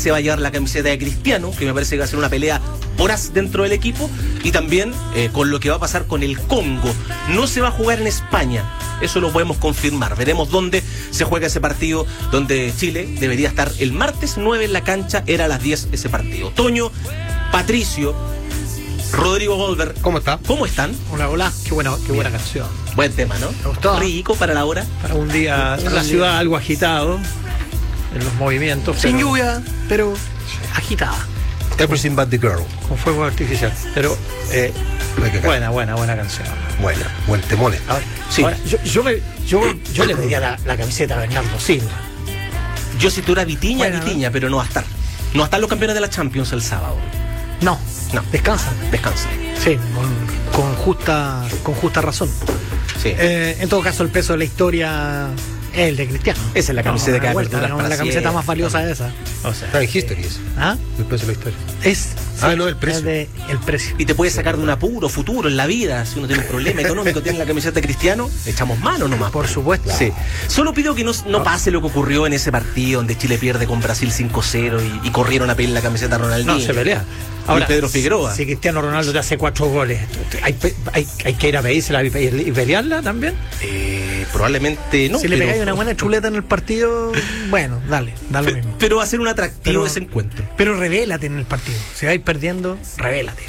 se va a llevar la camiseta de Cristiano, que me parece que va a ser una pelea voraz dentro del equipo, y también con lo que va a pasar con el Congo. No se va a jugar en España, eso lo podemos confirmar. Veremos dónde se juega ese partido, donde Chile debería estar el martes 9 en la cancha, era a las 10 ese partido. Toño, Patricio, Rodrigo Goldberg, ¿cómo está? ¿Cómo están? Hola, hola, qué buena canción. Buen tema, ¿no? Me gustó. Rico para la hora. Para un día en la ciudad algo agitado, en los movimientos. Sin lluvia, pero agitada. Everything but the girl. Con fuego artificial. Pero buena canción. Buen temole. Sí. Ahora, yo le pedía la camiseta a Bernardo Silva. Yo si tú eras Vitiña, Bueno, pero no va a estar. No va a estar los campeones de la Champions el sábado. No, descansan. Descansa. Sí, con justa razón. Sí. En todo caso, el peso de la historia es el de Cristiano. Esa es la camiseta que va a perdurar para la camiseta siempre. más valiosa es esa. O sea, Está en History eso. ¿Ah? El precio de la historia. No, el precio. el precio. Y te puede sacar de un apuro futuro en la vida. Si uno tiene un problema económico, tiene la camiseta de Cristiano, echamos mano nomás. Por supuesto. Sí. Solo pido que no pase lo que ocurrió en ese partido donde Chile pierde con Brasil 5-0 y corrieron a pedir la camiseta a Ronaldinho. no se pelea. Ahora, Pedro Figueroa. Si Cristiano Ronaldo te hace 4 goles, ¿hay que ir a pedírsela y pelearla también? Probablemente no. Si le pegáis una buena chuleta en el partido, bueno, dale, da lo mismo. Pero va a ser un atractivo ese encuentro. Pero revélate en el partido. Si vais perdiendo, revélate.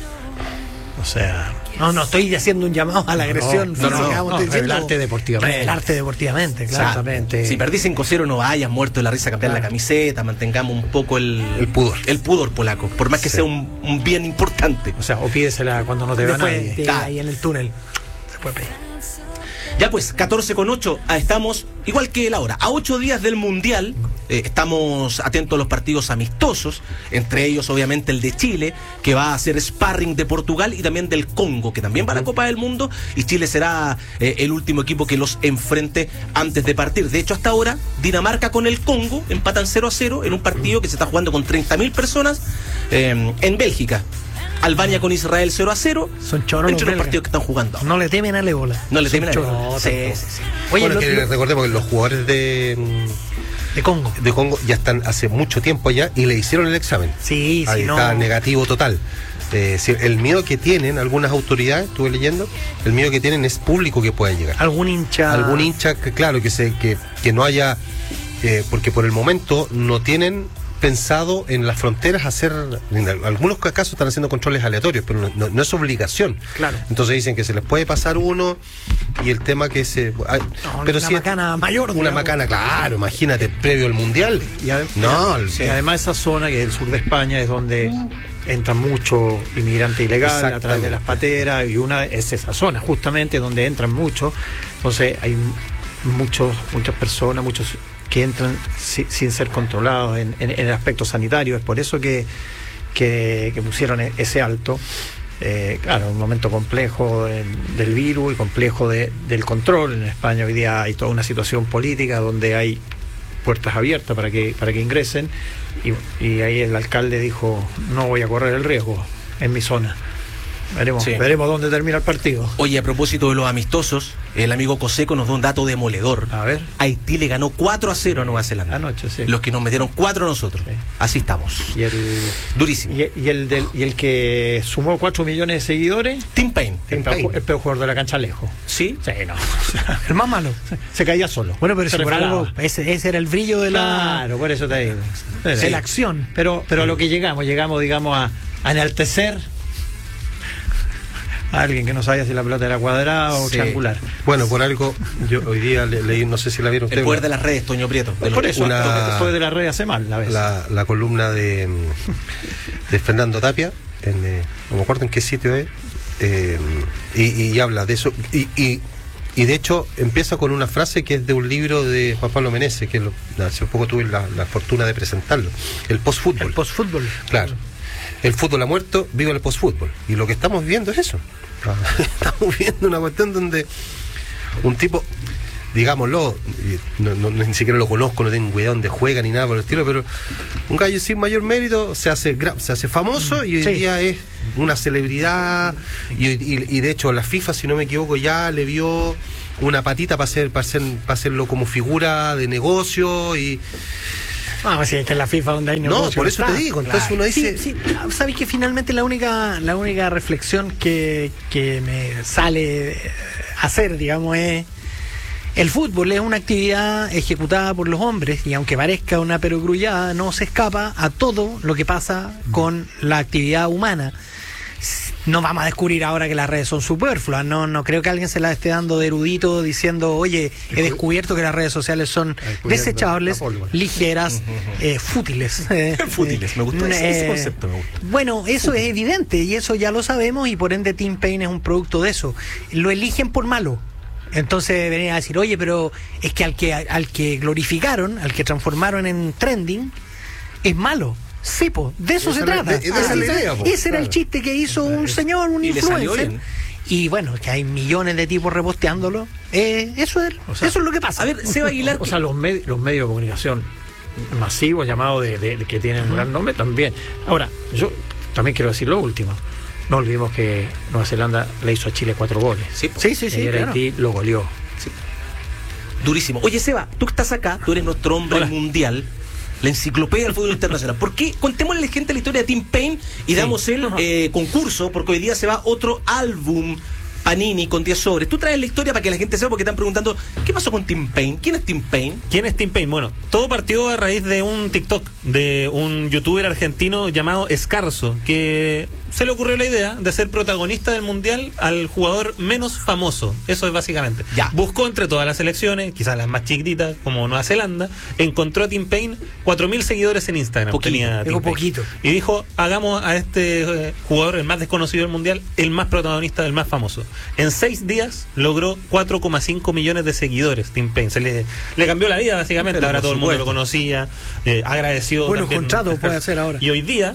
O sea, No estoy haciendo un llamado a la agresión física, como estoy diciendo. revelarte deportivamente. Revelarte deportivamente, claro. Exactamente. Si perdís 5-0 no vayas muerto de la risa a cambiar la camiseta, mantengamos un poco el pudor. El pudor polaco, por más que sea un bien importante. O sea, o pídesela cuando no te vea Después, nadie. ahí en el túnel. Se puede pedir. Ya pues, 14:08, estamos igual que la hora. A 8 días del Mundial, estamos atentos a los partidos amistosos, entre ellos obviamente el de Chile, que va a hacer sparring de Portugal, y también del Congo, que también va a la Copa del Mundo, y Chile será el último equipo que los enfrente antes de partir. De hecho, hasta ahora, Dinamarca con el Congo empatan 0-0 en un partido que se está jugando con 30.000 personas en Bélgica. Albania con Israel 0-0. Son choros entre los los partidos que están jugando. No le temen al ébola. No le temen a choros. Sí. Oye, Bueno, recordemos que los jugadores de Congo. Congo ya están hace mucho tiempo allá y le hicieron el examen. Sí, Ahí sí, no. está negativo total. El miedo que tienen algunas autoridades, estuve leyendo, el miedo que tienen es público que pueda llegar. Algún hincha que, claro, que no haya, porque por el momento no tienen pensado en las fronteras hacer, en algunos casos están haciendo controles aleatorios, pero no es obligación. Claro. Entonces dicen que se les puede pasar uno, y el tema que se... pero una si macana mayor. una digamos. macana, claro, imagínate, previo al Mundial. Y además esa zona, que es el sur de España, es donde entra mucho inmigrante ilegal a través de las pateras, y una es esa zona justamente donde entran muchos. Entonces hay muchas personas, muchos que entran sin ser controlados en el aspecto sanitario. Es por eso que pusieron ese alto. Claro, un momento complejo del virus y complejo del control. En España hoy día hay toda una situación política donde hay puertas abiertas para que ingresen, y ahí el alcalde dijo: no voy a correr el riesgo en mi zona. Veremos dónde termina el partido. Oye, a propósito de los amistosos, el amigo Coseco nos da un dato demoledor. A ver. Haití le ganó 4-0 a Nueva Zelanda. Anoche, sí. Los que nos metieron 4 a nosotros. Sí. Así estamos. Durísimo. Y el que sumó 4 millones de seguidores, Tim Payne. el peor jugador de la cancha lejos. ¿Sí? Sí, no. El más malo. Se caía solo. Bueno, pero Se si por resbalaba. algo, ese era el brillo de Claro, por eso te digo. de la acción. Pero a lo que llegamos, digamos, a enaltecer a alguien que no sabía si la pelota era cuadrada o triangular. Bueno, por algo, yo hoy día leí, no sé si la vieron ustedes. El poder de las redes, Toño Prieto. Por eso, lo que fue de la red hace mal, la vez. La columna de Fernando Tapia, no me acuerdo en qué sitio es, y habla de eso. Y de hecho empieza con una frase que es de un libro de Juan Pablo Meneses, que hace poco tuve la fortuna de presentarlo. El postfútbol. El postfútbol. Claro. El fútbol ha muerto, viva el postfútbol. Y lo que estamos viendo es eso. Estamos viendo una cuestión donde un tipo, digámoslo, ni siquiera lo conozco, no tengo idea dónde juega ni nada por el estilo, pero un gallo sin mayor mérito se hace famoso, y hoy día es una celebridad, y de hecho la FIFA, si no me equivoco, ya le vio una patita para hacerlo como figura de negocio, y Vamos, si es que en la FIFA donde hay negocio. No, por eso te digo. Entonces uno dice... Sí, sabes que finalmente la única reflexión que me sale hacer, digamos, es el fútbol es una actividad ejecutada por los hombres y aunque parezca una perogrullada, no se escapa a todo lo que pasa con la actividad humana. No vamos a descubrir ahora que las redes son superfluas, no creo que alguien se las esté dando de erudito diciendo, oye, he descubierto que las redes sociales son desechables, ligeras, fútiles. Fútiles, me gustó ese concepto, me gusta. Bueno, eso es evidente y eso ya lo sabemos y por ende Tim Payne es un producto de eso. Lo eligen por malo. Entonces venía a decir, oye, pero es que al que glorificaron, al que transformaron en trending, es malo. Sí, po, de eso se trata. Ese era el chiste que hizo un señor, un influencer. Y bueno, que hay millones de tipos reposteándolo. Eso es lo que pasa. A ver, Seba Aguilar. O sea, los medios de comunicación masivos, llamados de que tienen un gran nombre, también. Ahora, yo también quiero decir lo último. No olvidemos que Nueva Zelanda le hizo a Chile 4 goles. Sí. Y Haití lo goleó. Sí. Durísimo. Oye, Seba, tú estás acá, tú eres nuestro hombre mundial, la enciclopedia del fútbol internacional. ¿Por qué? Contémosle a la gente la historia de Tim Payne y damos el concurso, porque hoy día se va otro álbum Panini con 10 sobres. Tú traes la historia para que la gente sepa, porque están preguntando, ¿qué pasó con Tim Payne? ¿Quién es Tim Payne? ¿Quién es Tim Payne? Bueno, todo partió a raíz de un TikTok de un youtuber argentino llamado Escarzo, que se le ocurrió la idea de ser protagonista del mundial al jugador menos famoso. Eso es básicamente. Ya. Buscó entre todas las selecciones, quizás las más chiquititas, como Nueva Zelanda, encontró a Tim Payne, 4.000 seguidores en Instagram. Poquito. Y dijo, hagamos a este jugador, el más desconocido del mundial, el más protagonista, el más famoso. En 6 días logró 4,5 millones de seguidores Tim Payne. Le cambió la vida básicamente. Pero ahora todo el mundo lo conocía, agradeció. Buenos contratos puede hacer ahora. Y hoy día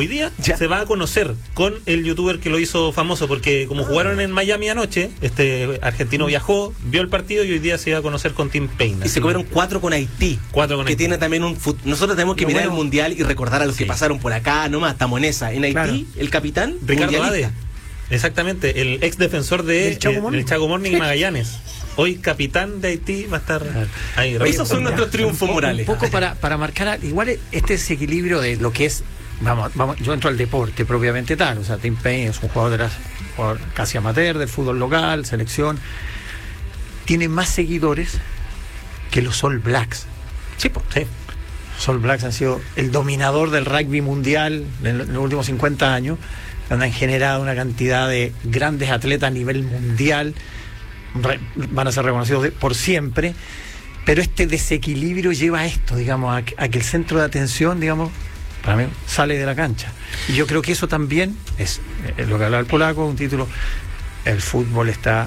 ya se va a conocer con el youtuber que lo hizo famoso, porque como jugaron en Miami anoche, este argentino viajó, vio el partido y hoy día se va a conocer con Tim Payne. Y se comieron 4 con Haití. Tiene también nosotros tenemos que mirar el mundial y recordar a los que pasaron por acá, nomás, estamos en esa. En Haití, el capitán Ricardo Ade. Exactamente, el ex defensor de Chaco Morning y Magallanes. Hoy capitán de Haití va a estar ahí. Esos son nuestros triunfos morales. Un poco para marcar igual este desequilibrio de lo que es. Vamos, yo entro al deporte propiamente tal. O sea, Tim Payne es un jugador casi amateur del fútbol local, selección. Tiene más seguidores que los All Blacks. Sí. Los All Blacks han sido el dominador del rugby mundial en los últimos 50 años. Donde han generado una cantidad de grandes atletas a nivel mundial, van a ser reconocidos por siempre, pero este desequilibrio lleva a esto, digamos, a que el centro de atención, digamos, para mí, sale de la cancha. Y yo creo que eso también es lo que hablaba el polaco, un título, el fútbol está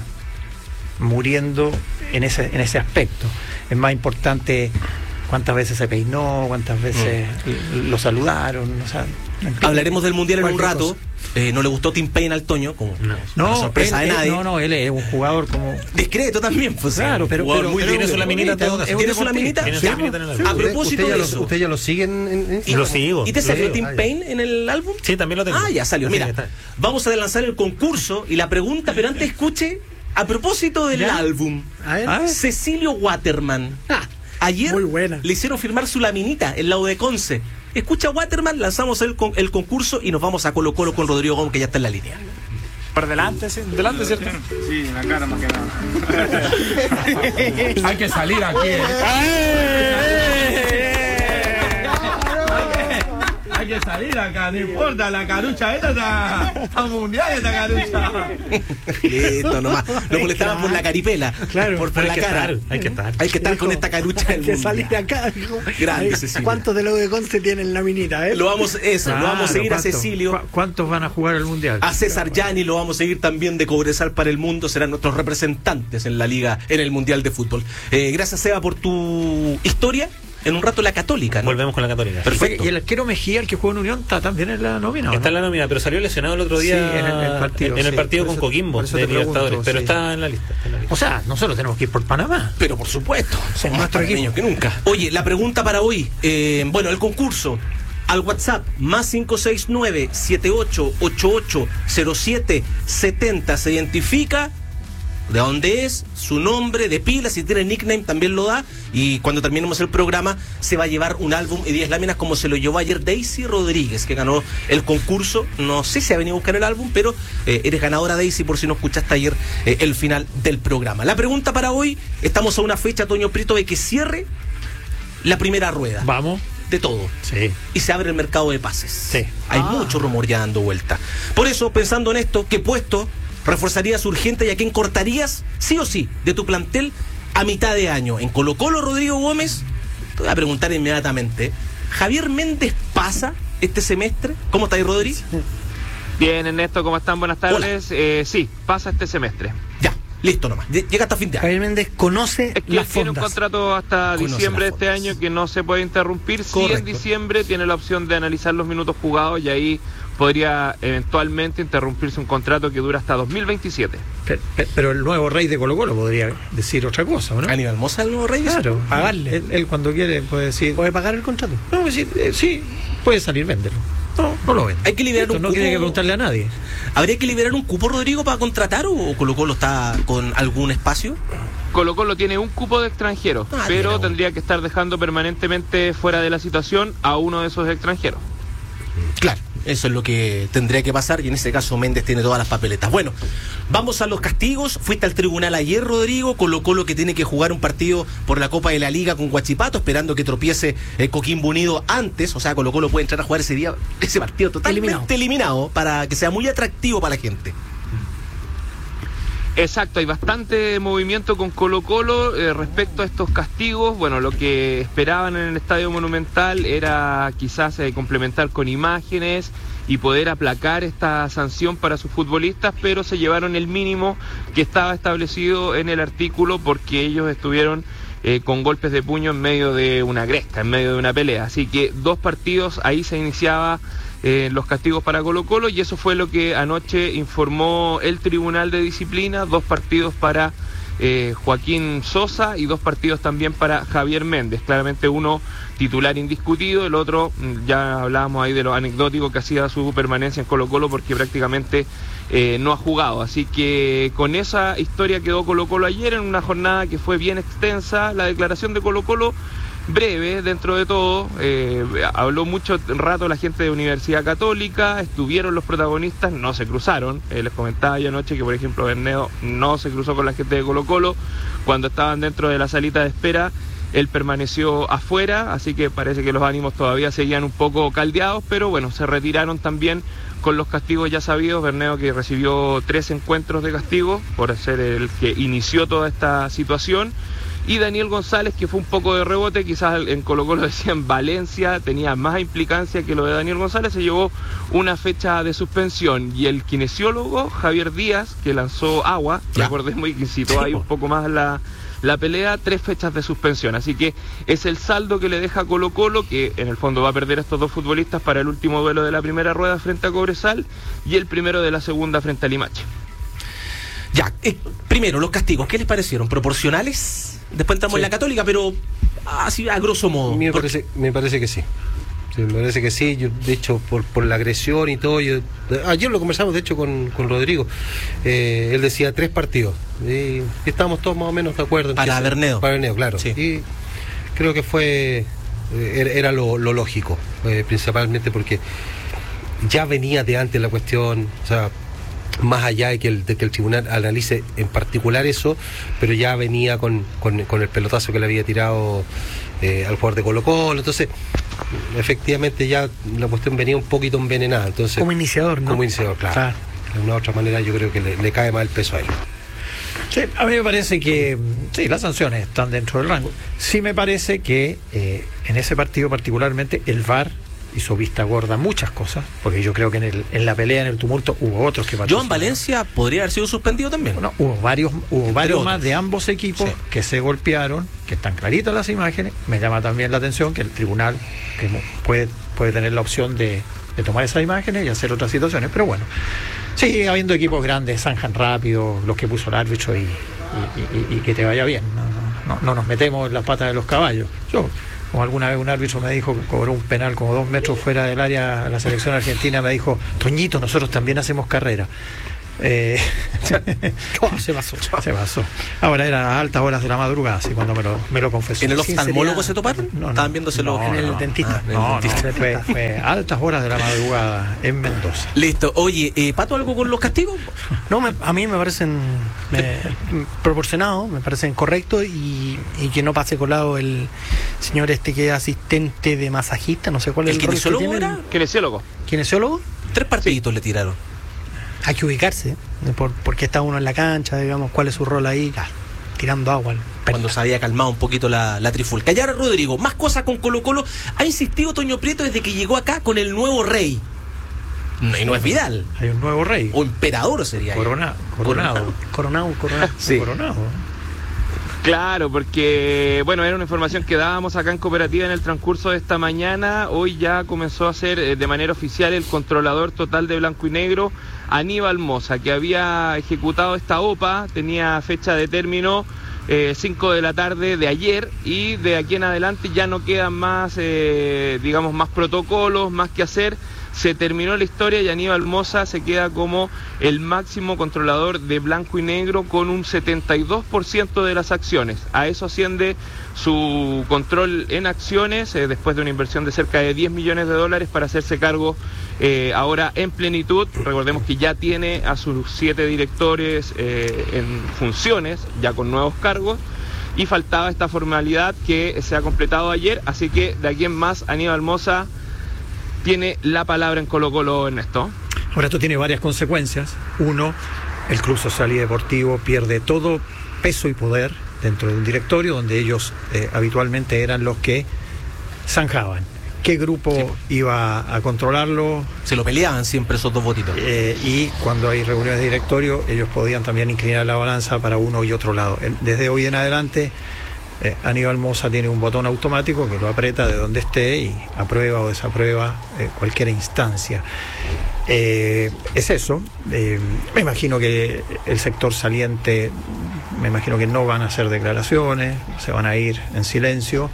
muriendo en ese aspecto. Es más importante cuántas veces se peinó, cuántas veces lo saludaron, o sea, hablaremos del mundial en un rato. No le gustó Tim Payne al Toño, como no, sorpresa de nadie. Él es un jugador como discreto también, pues. Claro, pero tiene su laminita. ¿Tiene su laminita? A propósito de eso, ¿usted ya lo sigue en lo sigo. ¿Y te salió Tim Payne en el álbum? Sí, también lo tengo. Ya salió. Mira, vamos a lanzar el concurso y la pregunta, pero antes escuche, a propósito del álbum, Cecilio Waterman. Ayer le hicieron firmar su laminita en la U de Conce. Escucha Waterman, lanzamos el concurso y nos vamos a Colo Colo con Rodrigo Gómez, que ya está en la línea. Por delante, delante, ¿cierto? Sí, en la cara más que nada. Hay que salir aquí. Hay que salir acá, no importa, la carucha esta está mundial, esta carucha. Listo, nomás. Lo molestaban por la caripela, claro, por la cara. Hay que estar con esta carucha. Hay que salir de acá. Grande, Cecilio. ¿Cuántos de los de Conce tienen la minita, Lo vamos a seguir a Cecilio. ¿Cuántos van a jugar el mundial? A César Gianni lo vamos a seguir también de Cobresal para el Mundo. Serán nuestros representantes en la liga, en el mundial de fútbol. Gracias, Seba, por tu historia. En un rato la Católica, ¿no? Volvemos con la Católica. Perfecto. Y el arquero Mejía, el que jugó en Unión, está también en la nómina. Está en la nómina, pero salió lesionado el otro día en el partido con Coquimbo de Libertadores, pero está en la lista. O sea, nosotros tenemos que ir por Panamá. Pero por supuesto, somos más pequeños que nunca. Oye, la pregunta para hoy, el concurso. Al WhatsApp, más 569-7888-0770, se identifica de dónde es, su nombre, de pila, si tiene nickname también lo da, y cuando terminemos el programa se va a llevar un álbum y 10 láminas como se lo llevó ayer Daisy Rodríguez, que ganó el concurso. No sé si ha venido a buscar el álbum, pero eres ganadora, Daisy, por si no escuchaste ayer el final del programa. La pregunta para hoy, estamos a una fecha, Toño Prieto, de que cierre la primera rueda. Vamos. De todo. Sí. Y se abre el mercado de pases. Sí. Hay mucho rumor ya dando vuelta. Por eso, pensando en esto, ¿qué puesto reforzarías urgente y a quién cortarías, sí o sí, de tu plantel a mitad de año? En Colo-Colo, Rodrigo Gómez, te voy a preguntar inmediatamente, ¿Javier Méndez pasa este semestre? ¿Cómo está ahí, Rodri? Bien, Ernesto, ¿cómo están? Buenas tardes. Sí, pasa este semestre. Ya, listo nomás. Llega hasta fin de año. Javier Méndez conoce Es que las tiene un fondas. contrato hasta Conoce diciembre de las este fondas. año que no se puede interrumpir. Sí, en Correcto. diciembre tiene la opción de analizar los minutos jugados y ahí podría eventualmente interrumpirse un contrato que dura hasta 2027. Pero el nuevo rey de Colo-Colo podría decir otra cosa, ¿no? Aníbal Mosa, el nuevo rey. Claro, Pagarle. Él cuando quiere puede decir, ¿Puede pagar el contrato? no, decir, sí, puede salir, véndelo. No lo vende. Hay que liberar Esto un no cupo. tiene que preguntarle a nadie. ¿Habría que liberar un cupo, Rodrigo, para contratar o Colo-Colo está con algún espacio? Colo-Colo tiene un cupo de extranjeros, pero mira, tendría que estar dejando permanentemente fuera de la situación a uno de esos extranjeros. Claro, eso es lo que tendría que pasar y en ese caso Méndez tiene todas las papeletas. Bueno, vamos a los castigos. Fuiste al tribunal ayer, Rodrigo. Colo-Colo que tiene que jugar un partido por la Copa de la Liga con Huachipato, esperando que tropiece Coquimbo Unido antes. O sea, Colo-Colo puede entrar a jugar ese día, ese partido totalmente eliminado para que sea muy atractivo para la gente. Exacto, hay bastante movimiento con Colo-Colo respecto a estos castigos. Bueno, lo que esperaban en el Estadio Monumental era quizás complementar con imágenes y poder aplacar esta sanción para sus futbolistas, pero se llevaron el mínimo que estaba establecido en el artículo porque ellos estuvieron con golpes de puño en medio de una gresca, en medio de una pelea. Así que 2 partidos, ahí se iniciaba los castigos para Colo-Colo y eso fue lo que anoche informó el Tribunal de Disciplina. 2 partidos para Joaquín Sosa y 2 partidos también para Javier Méndez. Claramente uno titular indiscutido, el otro, ya hablábamos ahí de lo anecdótico que hacía su permanencia en Colo-Colo porque prácticamente no ha jugado. Así que con esa historia quedó Colo-Colo ayer en una jornada que fue bien extensa. La declaración de Colo-Colo breve dentro de todo, habló mucho rato la gente de Universidad Católica, estuvieron los protagonistas, no se cruzaron, les comentaba yo anoche que por ejemplo Berneo no se cruzó con la gente de Colo-Colo, cuando estaban dentro de la salita de espera él permaneció afuera, así que parece que los ánimos todavía seguían un poco caldeados, pero bueno, se retiraron también con los castigos ya sabidos. Berneo que recibió 3 encuentros de castigo por ser el que inició toda esta situación. Y Daniel González, que fue un poco de rebote, quizás en Colo-Colo decían Valencia, tenía más implicancia que lo de Daniel González, se llevó una fecha de suspensión. Y el kinesiólogo Javier Díaz, que lanzó agua, recordemos, y que incitó ahí un poco más la pelea, 3 fechas de suspensión. Así que es el saldo que le deja a Colo-Colo, que en el fondo va a perder a estos 2 futbolistas para el último duelo de la primera rueda frente a Cobresal y el primero de la segunda frente a Limache. Ya, primero, los castigos, ¿qué les parecieron? ¿Proporcionales? Después entramos en la Católica, pero así a grosso modo. Me parece que sí. Sí, me parece que sí. Yo, de hecho, por la agresión y todo, ayer lo conversamos, de hecho, con Rodrigo. Él decía 3 partidos. Y estábamos todos más o menos de acuerdo. Para Berneo. Para Berneo, claro. Sí. Y creo que era lo lógico, principalmente porque ya venía de antes la cuestión, o sea, más allá de que el tribunal analice en particular eso, pero ya venía con el pelotazo que le había tirado al jugador de Colo-Colo. Entonces, efectivamente ya la cuestión venía un poquito envenenada. Entonces, como iniciador, ¿no? Como iniciador, claro. De una u otra manera yo creo que le cae más el peso a él. Sí, a mí me parece que sí, las sanciones están dentro del rango. Sí me parece que en ese partido particularmente el VAR hizo vista gorda muchas cosas, porque yo creo que en la pelea, en el tumulto, hubo otros que Joan Valencia podría haber sido suspendido también. Bueno, hubo varios más de ambos equipos que se golpearon, que están claritas las imágenes. Me llama también la atención que el tribunal que puede tener la opción de tomar esas imágenes y hacer otras situaciones, pero bueno, sigue habiendo equipos grandes, zanjan rápido, los que puso el árbitro y que te vaya bien. No nos metemos en las patas de los caballos. Como alguna vez un árbitro me dijo que cobró un penal como 2 metros fuera del área de la selección argentina, me dijo: Toñito, nosotros también hacemos carrera. Se pasó. Se pasó. Ahora era a altas horas de la madrugada, así cuando me lo confesó. ¿En el oftalmólogo sería- se toparon? No, no. Estaban viéndoselo. No, en el dentista. No, fue altas horas de la madrugada en Mendoza. Listo. Oye, Pato, ¿algo con los castigos? No, a mí me parecen proporcionados, me parecen correctos y que no pase colado el señor que es asistente de masajista, no sé cuál es ¿El el rol que kinesiólogo tiene. era? Kinesiólogo. ¿Kinesiólogo? 3 partiditos le tiraron. Hay que ubicarse, porque está uno en la cancha, digamos, cuál es su rol ahí, tirando agua. Cuando se había calmado un poquito la trifulca. Y ahora, Rodrigo, más cosas con Colo-Colo. Ha insistido Toño Prieto desde que llegó acá con el nuevo rey. Y no es Vidal. Hay un nuevo rey. O emperador sería. Coronado. Coronado. Sí. Coronado. Claro, porque bueno, era una información que dábamos acá en Cooperativa en el transcurso de esta mañana. Hoy ya comenzó a ser de manera oficial el controlador total de blanco y negro, Aníbal Mosa, que había ejecutado esta OPA, tenía fecha de término 5 de la tarde de ayer, y de aquí en adelante ya no quedan más, más protocolos, más que hacer. Se terminó la historia y Aníbal Mosa se queda como el máximo controlador de blanco y negro con un 72% de las acciones. A eso asciende su control en acciones, después de una inversión de cerca de $10 millones para hacerse cargo ahora en plenitud. Recordemos que ya tiene a sus 7 directores en funciones, ya con nuevos cargos, y faltaba esta formalidad que se ha completado ayer, así que de aquí en más Aníbal Mosa tiene la palabra en Colo-Colo, Ernesto. Ahora, esto tiene varias consecuencias. Uno, el Club Social y Deportivo pierde todo peso y poder dentro de un directorio donde ellos habitualmente eran los que zanjaban. ¿Qué grupo iba a controlarlo? Se lo peleaban siempre esos dos votitos. Y cuando hay reuniones de directorio, ellos podían también inclinar la balanza para uno y otro lado. Desde hoy en adelante, Aníbal Mosa tiene un botón automático que lo aprieta de donde esté y aprueba o desaprueba cualquier instancia. Es eso. Me imagino que el sector saliente, me imagino que no van a hacer declaraciones, se van a ir en silencio.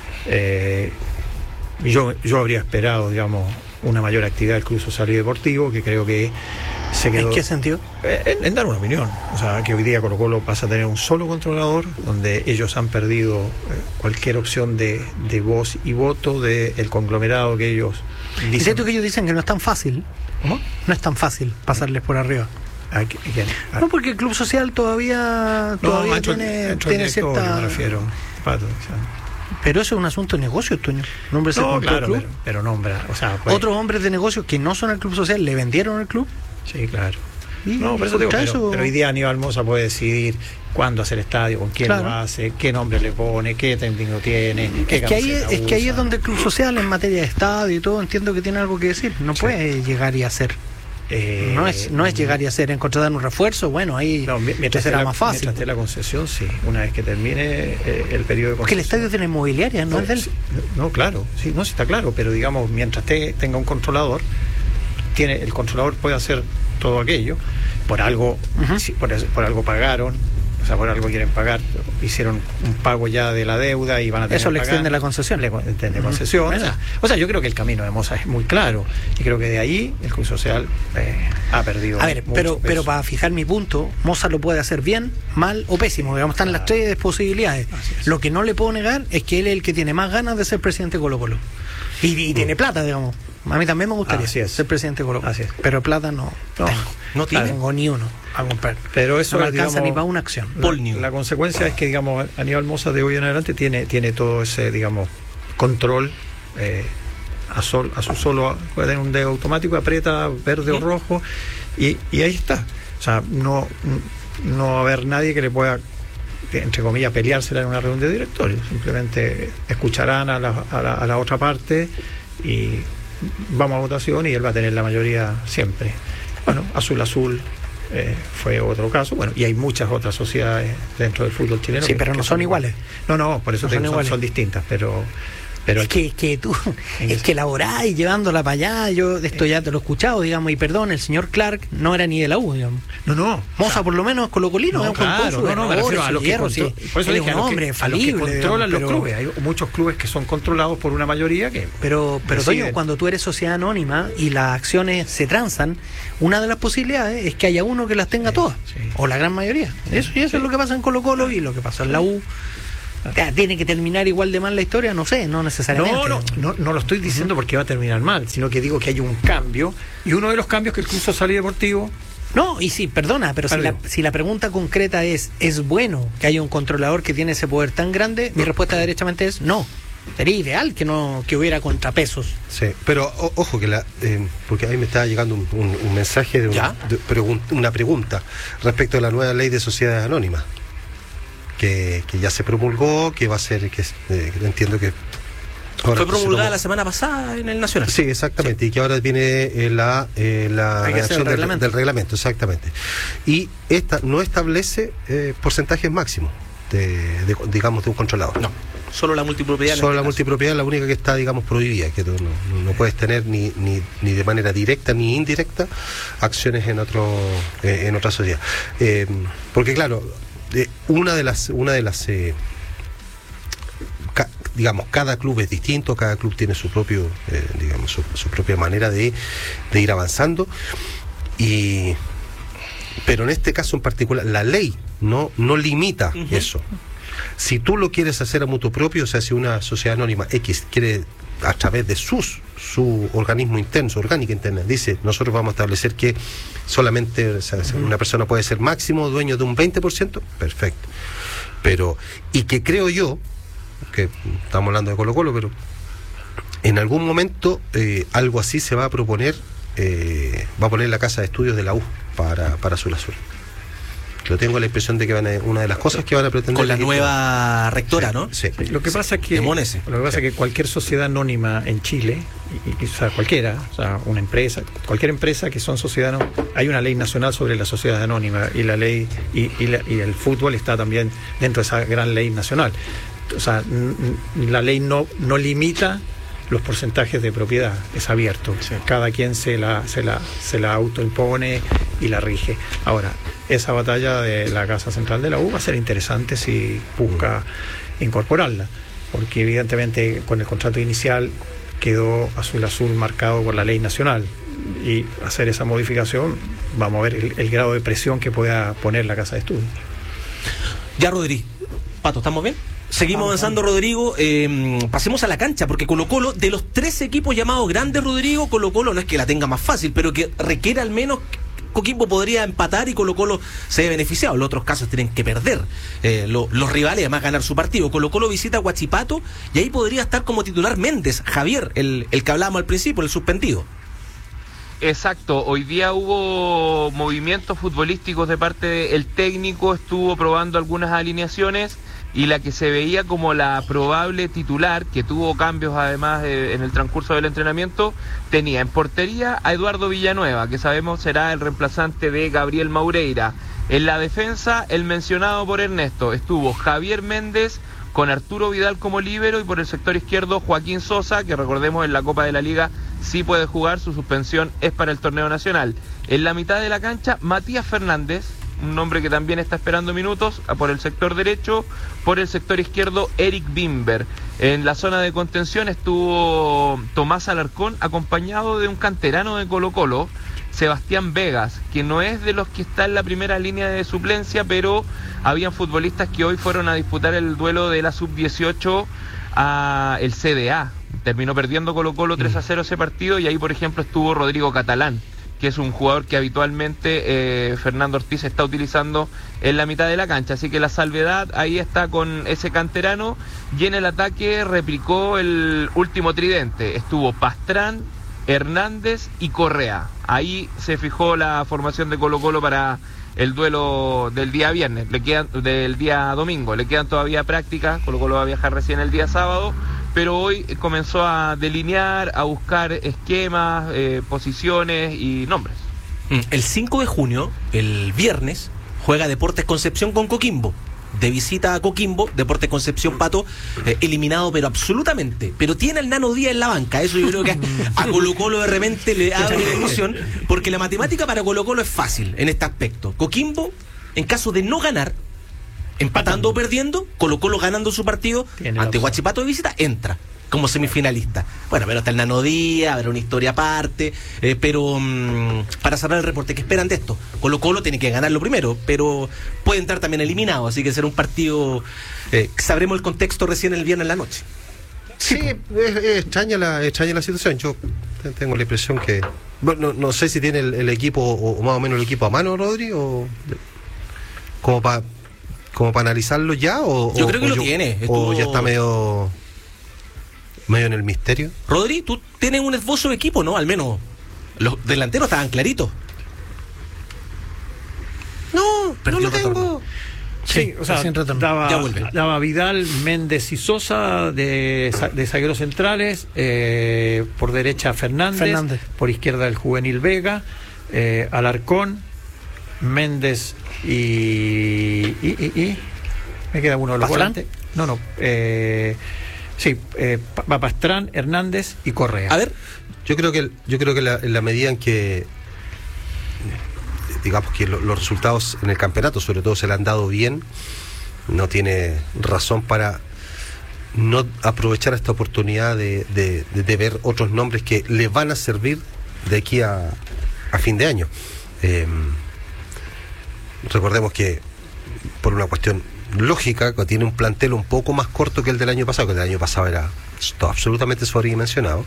Y yo habría esperado, digamos, una mayor actividad del Club Social y Deportivo, que creo que se quedó... ¿En qué sentido? En dar una opinión. O sea, que hoy día Colo-Colo pasa a tener un solo controlador, donde ellos han perdido cualquier opción de voz y voto del conglomerado que ellos dicen. Es cierto que ellos dicen que no es tan fácil. ¿Cómo? No es tan fácil pasarles por arriba. ¿A quién? No, porque el Club Social todavía tiene cierta... me refiero, Pato, o sea. Pero eso es un asunto de negocios, Toño. Nombres No, claro, club. pero nombra, o sea, pues, Otros hombres de negocios que no son el Club Social le vendieron el club. sí, claro. Y No, por eso te digo, contra pero hoy día Aníbal Mosa puede decidir cuándo hacer estadio, con quién Claro. lo hace, qué nombre le pone, qué técnico tiene, qué Es que ahí camiseta es que ahí usa. es donde el Club Social en materia de estadio y todo entiendo que tiene algo que decir. No Sí. puede llegar y hacer. No es llegar y hacer, en contratar un refuerzo, bueno, ahí No, mientras será esté más fácil. Mientras esté la concesión, sí. Una vez que termine el periodo de Porque el concesión. estadio tiene inmobiliaria, no es de él. Sí, no, claro, sí, no, sí está claro, pero digamos, mientras tenga un controlador, el controlador puede hacer todo aquello. Por algo, por algo pagaron, o sea, por algo quieren pagar, hicieron un pago ya de la deuda y van a tener Eso le que pagar. extiende la concesión. Le extiende concesión. O sea, yo creo que el camino de Mosa es muy claro y creo que de ahí el Club Social ha perdido. A ver, mucho pero peso. para fijar mi punto, Moza lo puede hacer bien, mal o pésimo. Digamos, están las tres posibilidades. Así es. Lo que no le puedo negar es que él es el que tiene más ganas de ser presidente de Colo-Colo. Y tiene plata, digamos. A mí también me gustaría Así es. ser presidente de Colo-Colo. Así es. Pero plata no tengo. ¿No tiene? Tengo ni uno a comprar. Pero eso no me es, alcanza digamos, ni para una acción. La consecuencia es que, digamos, Aníbal Mosa de hoy en adelante tiene todo ese, digamos, control a su solo, puede tener un dedo automático, aprieta verde o rojo y ahí está. O sea, no va a haber nadie que le pueda, entre comillas, peleársela en una reunión de directorio. Simplemente escucharán a la otra parte y vamos a votación y él va a tener la mayoría siempre. Bueno, Azul fue otro caso, bueno, y hay muchas otras sociedades dentro del fútbol chileno. Sí, pero no son iguales. No, por eso No son iguales. son distintas, pero Pero es que tú, es que elaboráis llevándola para allá, yo esto ya te lo he escuchado, digamos, y perdón, el señor Clark no era ni de la U, digamos. No. Moza por lo menos es colocolino, me refiero a los que por eso dije, a los que controlan los clubes. Hay muchos clubes que son controlados por una mayoría que... Pero Toño, cuando tú eres sociedad anónima y las acciones se transan, una de las posibilidades es que haya uno que las tenga todas, o la gran mayoría. Eso es lo que pasa en Colo-Colo y lo que pasa en la U. ¿Tiene que terminar igual de mal la historia? No sé, no necesariamente. No lo estoy diciendo porque va a terminar mal, sino que digo que hay un cambio, y uno de los cambios que el Club Social y Deportivo... No, y sí, perdona, pero si la pregunta concreta ¿es bueno que haya un controlador que tiene ese poder tan grande? Mi respuesta derechamente es no. Sería ideal que hubiera contrapesos. Sí, pero ojo que porque ahí me estaba llegando un mensaje de una pregunta respecto a la nueva ley de sociedades anónimas. Que ya se promulgó, que va a ser, entiendo que... Fue promulgada la semana pasada en el Nacional. Sí, exactamente, y que ahora viene la redacción del reglamento, exactamente. Y esta no establece porcentajes máximos de un controlador. No, solo la multipropiedad. Solo la multipropiedad es la única que está, digamos, prohibida, que no puedes tener ni de manera directa ni indirecta acciones en otra sociedad. Porque claro, una de las digamos, cada club es distinto, cada club tiene su propio su propia manera de ir avanzando, pero en este caso en particular la ley no limita eso. Si tú lo quieres hacer a mutuo propio, o sea, si una sociedad anónima X quiere, a través de su organismo interno, su orgánica interna, dice, nosotros vamos a establecer que solamente, o sea, una persona puede ser máximo dueño de un 20%, perfecto. Pero, y que creo yo, que estamos hablando de Colo-Colo, pero en algún momento algo así se va a proponer, va a poner la casa de estudios de la U para Azul Azul. Yo tengo la impresión de que una de las cosas que van a pretender... Con la nueva rectora, sí, ¿no? Sí. Lo que pasa es que cualquier sociedad anónima en Chile, o sea, cualquiera, o sea, una empresa, cualquier empresa que son sociedades, hay una ley nacional sobre la sociedad anónima, y la ley y el fútbol está también dentro de esa gran ley nacional. O sea, la ley no limita los porcentajes de propiedad, es abierto. Sí. Cada quien se la autoimpone y la rige. Ahora, esa batalla de la Casa Central de la U va a ser interesante si busca incorporarla, porque evidentemente con el contrato inicial quedó Azul Azul marcado por la ley nacional, y hacer esa modificación, vamos a ver el grado de presión que pueda poner la Casa de Estudios. Ya, Rodri. Pato, ¿estamos bien? Seguimos avanzando, Rodrigo. Pasemos a la cancha, porque Colo-Colo, de los 3 equipos llamados grandes, Rodrigo, Colo-Colo no es que la tenga más fácil, pero que requiere al menos... Coquimbo podría empatar y Colo-Colo se ve beneficiado. En los otros casos tienen que perder los rivales, además ganar su partido. Colo-Colo visita a Huachipato y ahí podría estar como titular Méndez, Javier, el que hablábamos al principio, el suspendido. Exacto, hoy día hubo movimientos futbolísticos de parte del técnico, estuvo probando algunas alineaciones, y la que se veía como la probable titular, que tuvo cambios además en el transcurso del entrenamiento, tenía en portería a Eduardo Villanueva, que sabemos será el reemplazante de Gabriel Maureira. En la defensa, el mencionado por Ernesto, estuvo Javier Méndez con Arturo Vidal como líbero, y por el sector izquierdo Joaquín Sosa, que recordemos en la Copa de la Liga sí puede jugar, su suspensión es para el torneo nacional. En la mitad de la cancha, Matías Fernández, un hombre que también está esperando minutos, por el sector derecho. Por el sector izquierdo, Eric Bimber. En la zona de contención estuvo Tomás Alarcón, acompañado de un canterano de Colo-Colo, Sebastián Vegas, que no es de los que está en la primera línea de suplencia, pero habían futbolistas que hoy fueron a disputar el duelo de la sub-18 a el CDA. Terminó perdiendo Colo-Colo 3-0 ese partido, y ahí, por ejemplo, estuvo Rodrigo Catalán, que es un jugador que habitualmente Fernando Ortiz está utilizando en la mitad de la cancha. Así que la salvedad ahí está con ese canterano, y en el ataque replicó el último tridente. Estuvo Pastrán, Hernández y Correa. Ahí se fijó la formación de Colo-Colo para el duelo del día viernes, del día domingo. Le quedan todavía prácticas, Colo-Colo va a viajar recién el día sábado, pero hoy comenzó a delinear, a buscar esquemas, posiciones y nombres. El 5 de junio, el viernes, juega Deportes Concepción con Coquimbo. de visita a Coquimbo, Deportes Concepción Pato, eliminado pero absolutamente, pero tiene al Nano Díaz en la banca. Eso yo creo que a Colo-Colo de repente le abre la ilusión, porque la matemática para Colo-Colo es fácil en este aspecto. Coquimbo, en caso de no ganar, empatando o perdiendo, Colo-Colo ganando su partido ante Huachipato de visita, entra como semifinalista. Bueno, pero está el Nano Díaz, habrá una historia aparte, pero para cerrar el reporte, ¿qué esperan de esto? Colo-Colo tiene que ganarlo primero, pero puede entrar también eliminado, así que será un partido, sabremos el contexto recién el viernes en la noche. Sí, es extraña la situación. Yo tengo la impresión que, bueno, no sé si tiene el equipo, o más o menos el equipo a mano, Rodri, o como para analizarlo ya, o yo creo que lo tiene. O ya está medio en el misterio. Rodri, tú tienes un esbozo de equipo, ¿no? Al menos los delanteros estaban claritos. No lo tengo. Sí, o sea, daba Vidal, Méndez y Sosa de zagueros centrales, por derecha Fernández, por izquierda el juvenil Vega, Alarcón, Méndez y me queda uno de los volantes. Va Pastrán, Hernández y Correa. A ver, yo creo que en la medida en que, digamos que los resultados en el campeonato sobre todo se le han dado bien, no tiene razón para no aprovechar esta oportunidad de ver otros nombres que le van a servir de aquí a fin de año. Recordemos que por una cuestión lógica, que tiene un plantel un poco más corto que el del año pasado, que el del año pasado era absolutamente sobredimensionado,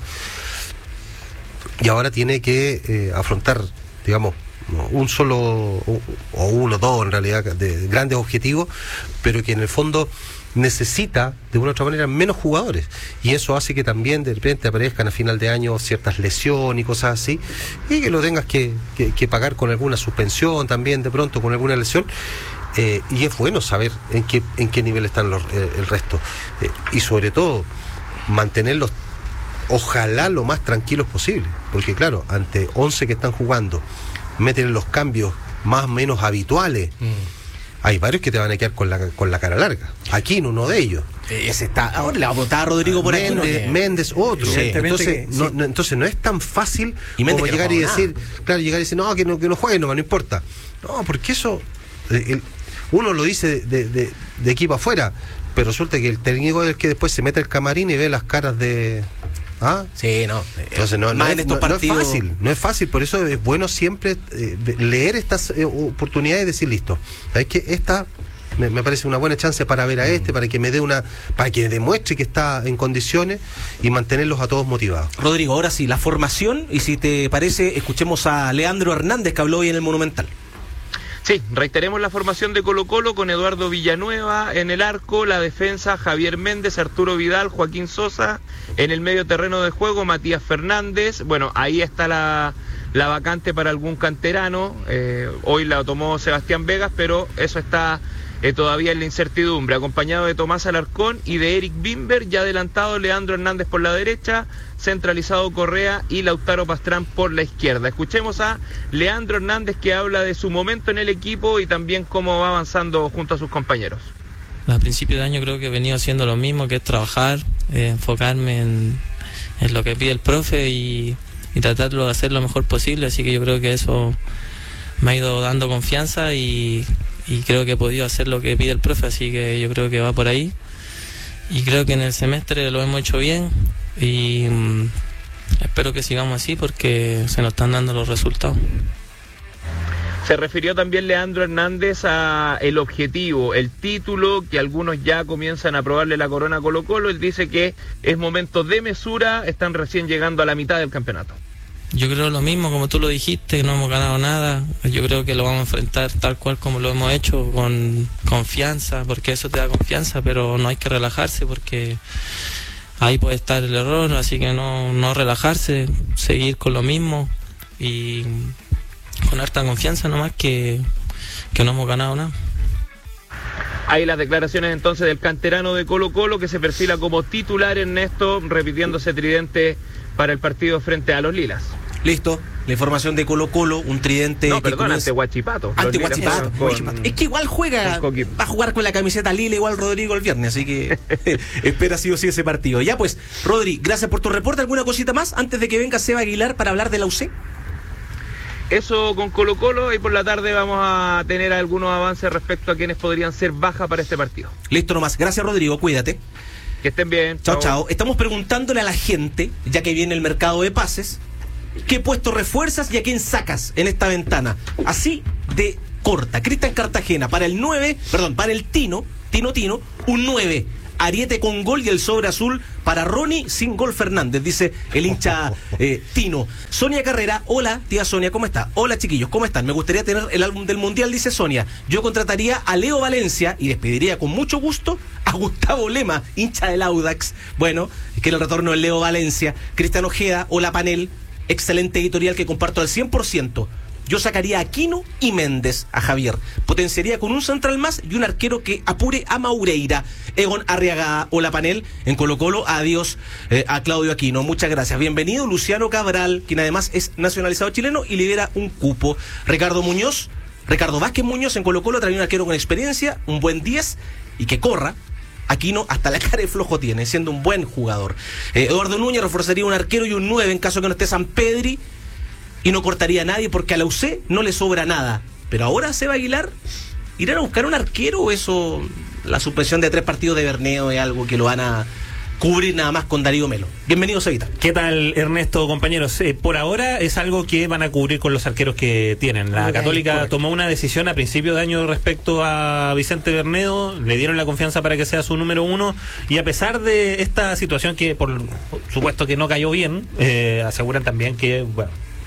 y ahora tiene que afrontar, digamos, un solo o uno, dos en realidad, de grandes objetivos, pero que en el fondo necesita de una u otra manera menos jugadores, y eso hace que también de repente aparezcan a final de año ciertas lesiones y cosas así, y que lo tengas que pagar con alguna suspensión también de pronto, con alguna lesión. Y es bueno saber en qué nivel están el resto, y sobre todo mantenerlos ojalá lo más tranquilos posible, porque claro, ante 11 que están jugando, meten los cambios más o menos habituales. Hay varios que te van a quedar con la cara larga. Aquí en uno de ellos. Ese está. Ahora le va a votar a Rodrigo por aquí. Méndez, otro. Sí. Entonces no es tan fácil como llegar y decir, no, que no juegue, no importa. No, porque eso uno lo dice de equipo afuera, pero resulta que el técnico es el que después se mete al camarín y ve las caras de... Sí, no. Entonces no es fácil, por eso es bueno siempre leer estas oportunidades y decir, listo, ¿sabes qué? Esta me parece una buena chance para ver a para que me dé para que demuestre que está en condiciones, y mantenerlos a todos motivados. Rodrigo, ahora sí, la formación, y si te parece, escuchemos a Leandro Hernández, que habló hoy en el Monumental. Sí, reiteremos la formación de Colo-Colo con Eduardo Villanueva en el arco, la defensa Javier Méndez, Arturo Vidal, Joaquín Sosa, en el medio terreno de juego Matías Fernández. Bueno, ahí está la vacante para algún canterano, hoy la tomó Sebastián Vegas, pero eso está todavía en la incertidumbre, acompañado de Tomás Alarcón y de Eric Bimber, ya adelantado Leandro Hernández por la derecha, centralizado Correa y Lautaro Pastrán por la izquierda. Escuchemos a Leandro Hernández, que habla de su momento en el equipo y también cómo va avanzando junto a sus compañeros. A principio de año creo que he venido haciendo lo mismo, que es trabajar, enfocarme en lo que pide el profe y tratarlo de hacer lo mejor posible, así que yo creo que eso me ha ido dando confianza y creo que he podido hacer lo que pide el profe, así que yo creo que va por ahí, y creo que en el semestre lo hemos hecho bien y espero que sigamos así porque se nos están dando los resultados. Se refirió también Leandro Hernández a el objetivo, el título, que algunos ya comienzan a probarle la corona a Colo-Colo. Él dice que es momento de mesura, están recién llegando a la mitad del campeonato. Yo creo lo mismo, como tú lo dijiste, que no hemos ganado nada. Yo creo que lo vamos a enfrentar tal cual como lo hemos hecho, con confianza, porque eso te da confianza, pero no hay que relajarse porque ahí puede estar el error, así que no relajarse, seguir con lo mismo y con harta confianza nomás que no hemos ganado nada. Hay las declaraciones entonces del canterano de Colo-Colo, que se perfila como titular, Ernesto, repitiéndose tridente para el partido frente a los Lilas. Listo. La información de Colo-Colo, un tridente. No, perdón, ante Huachipato. Ante Huachipato. Es que igual va a jugar con la camiseta lila igual Rodrigo el viernes, así que espera sí o sí ese partido. Ya pues, Rodri, gracias por tu reporte. ¿Alguna cosita más antes de que venga Seba Aguilar para hablar de la UC? Eso con Colo-Colo, y por la tarde vamos a tener algunos avances respecto a quienes podrían ser baja para este partido. Listo nomás. Gracias, Rodrigo. Cuídate. Que estén bien. Chao. Estamos preguntándole a la gente, ya que viene el mercado de pases, ¿qué puesto refuerzas y a quién sacas en esta ventana? Así de corta. Cristian Cartagena, para el Tino, un 9. Ariete con gol y el sobre azul para Ronnie sin gol Fernández, dice el hincha Tino. Sonia Carrera, hola tía Sonia, ¿cómo está? Hola chiquillos, ¿cómo están? Me gustaría tener el álbum del Mundial, dice Sonia. Yo contrataría a Leo Valencia y despediría con mucho gusto a Gustavo Lema, hincha del Audax. Bueno, que el retorno de Leo Valencia. Cristian Ojeda, hola panel, excelente editorial que comparto al 100%. Yo sacaría a Aquino y Méndez, a Javier. Potenciaría con un central más y un arquero que apure a Maureira. Egon Arriagada, hola panel, en Colo-Colo, adiós a Claudio Aquino. Muchas gracias. Bienvenido Luciano Cabral, quien además es nacionalizado chileno y lidera un cupo. Ricardo Vázquez Muñoz en Colo-Colo trae un arquero con experiencia, un buen 10 y que corra. Aquino hasta la cara de flojo tiene, siendo un buen jugador. Eduardo Núñez reforzaría un arquero y un 9 en caso que no esté Sampedri. Y no cortaría a nadie porque a la UC no le sobra nada. Pero ahora Seba Aguilar, ¿irán a buscar un arquero o eso, la suspensión de 3 partidos de Bermeo es algo que lo van a cubrir nada más con Darío Melo? Bienvenido, Sebita. ¿Qué tal, Ernesto, compañeros? Por ahora es algo que van a cubrir con los arqueros que tienen. La Católica tomó una decisión a principio de año respecto a Vicente Bernedo, le dieron la confianza para que sea su número 1, y a pesar de esta situación que por supuesto que no cayó bien, aseguran también que, bueno,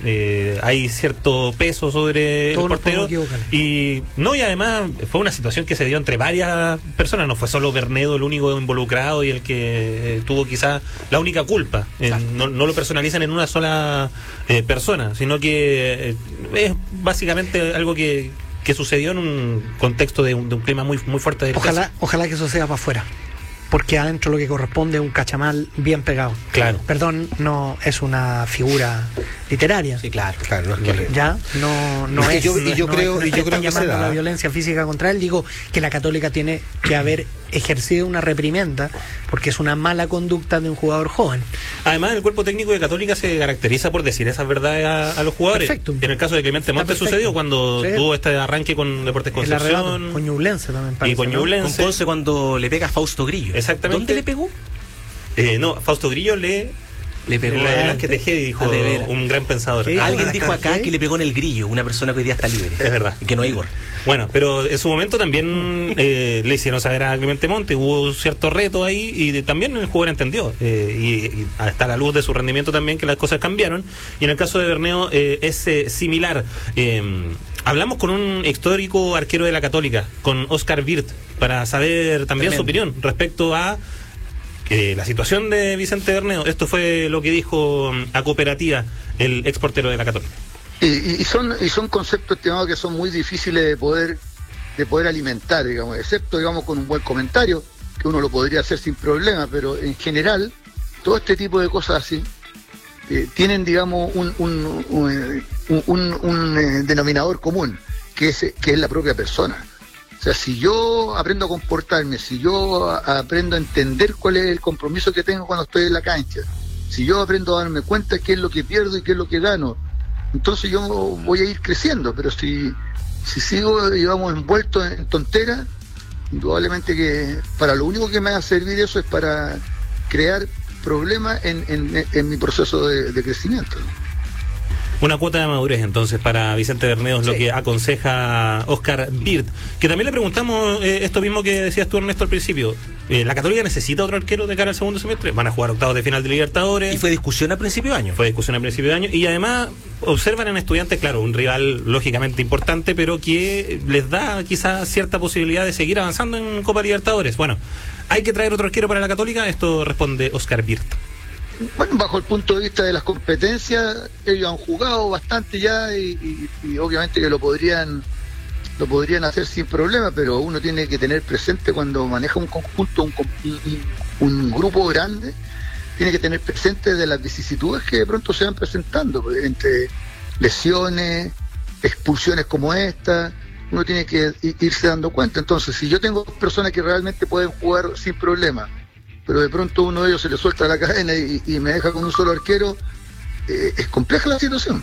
hay cierto peso sobre el portero y además fue una situación que se dio entre varias personas, no fue solo Bernedo el único involucrado y el que tuvo quizás la única culpa. No lo personalizan en una sola persona, sino que es básicamente algo que sucedió en un contexto de un clima muy fuerte de ojalá que eso sea para afuera, porque adentro lo que corresponde es un cachamal bien pegado. Claro. Perdón, no es una figura literaria. Sí, claro. Ya, no es. Yo creo que llamando a la violencia física contra él. Digo que la Católica tiene que haber ejercido una reprimenda porque es una mala conducta de un jugador joven. Además, el cuerpo técnico de Católica se caracteriza por decir esas verdades a los jugadores. Perfecto. En el caso de Clemente Montes sucedió cuando tuvo este arranque con Deportes Concepción. Con Ñublense también parece, y con Ñublense. Con Conce cuando le pega a Fausto Grillo. Exactamente. ¿Dónde le pegó? No, Fausto Grillo le pegó a que Tejeda, dijo un gran pensador. Alguien dijo acá que le pegó en el grillo, una persona que hoy día está libre. Es verdad. Y que no hay Igor. Bueno, pero en su momento también le hicieron saber a Clemente Montes, hubo cierto reto ahí y también el jugador entendió. Y hasta la luz de su rendimiento también que las cosas cambiaron. Y en el caso de Bermeo es similar. Hablamos con un histórico arquero de la Católica, con Oscar Wirth, para saber también su opinión respecto a la situación de Vicente Bernedo. Esto fue lo que dijo a Cooperativa el exportero de la Católica. Y son conceptos, estimados, que son muy difíciles de poder alimentar, digamos, excepto, digamos, con un buen comentario, que uno lo podría hacer sin problema, pero en general, todo este tipo de cosas así tienen, digamos, un denominador común, que es la propia persona. O sea, si yo aprendo a comportarme, si yo aprendo a entender cuál es el compromiso que tengo cuando estoy en la cancha, si yo aprendo a darme cuenta qué es lo que pierdo y qué es lo que gano, entonces yo voy a ir creciendo. Pero si sigo, digamos, envuelto en tonteras, indudablemente que para lo único que me va a servir eso es para crear problemas en mi proceso de crecimiento. Una cuota de madurez entonces para Vicente Bernedo es lo que aconseja Oscar Wirth, que también le preguntamos esto mismo que decías tú, Ernesto, al principio. ¿La Católica necesita otro arquero de cara al segundo semestre? Van a jugar octavos de final de Libertadores. Y fue discusión a principio de año. Y además observan en Estudiantes, claro, un rival lógicamente importante, pero que les da quizás cierta posibilidad de seguir avanzando en Copa Libertadores. Bueno, ¿hay que traer otro arquero para la Católica? Esto responde Oscar Wirth. Bueno, bajo el punto de vista de las competencias, ellos han jugado bastante ya y obviamente que lo podrían hacer sin problema, pero uno tiene que tener presente cuando maneja un conjunto, un grupo grande, tiene que tener presente de las vicisitudes que de pronto se van presentando, pues, entre lesiones, expulsiones como esta, uno tiene que irse dando cuenta. Entonces, si yo tengo personas que realmente pueden jugar sin problema, pero de pronto uno de ellos se le suelta la cadena y me deja con un solo arquero, es compleja la situación.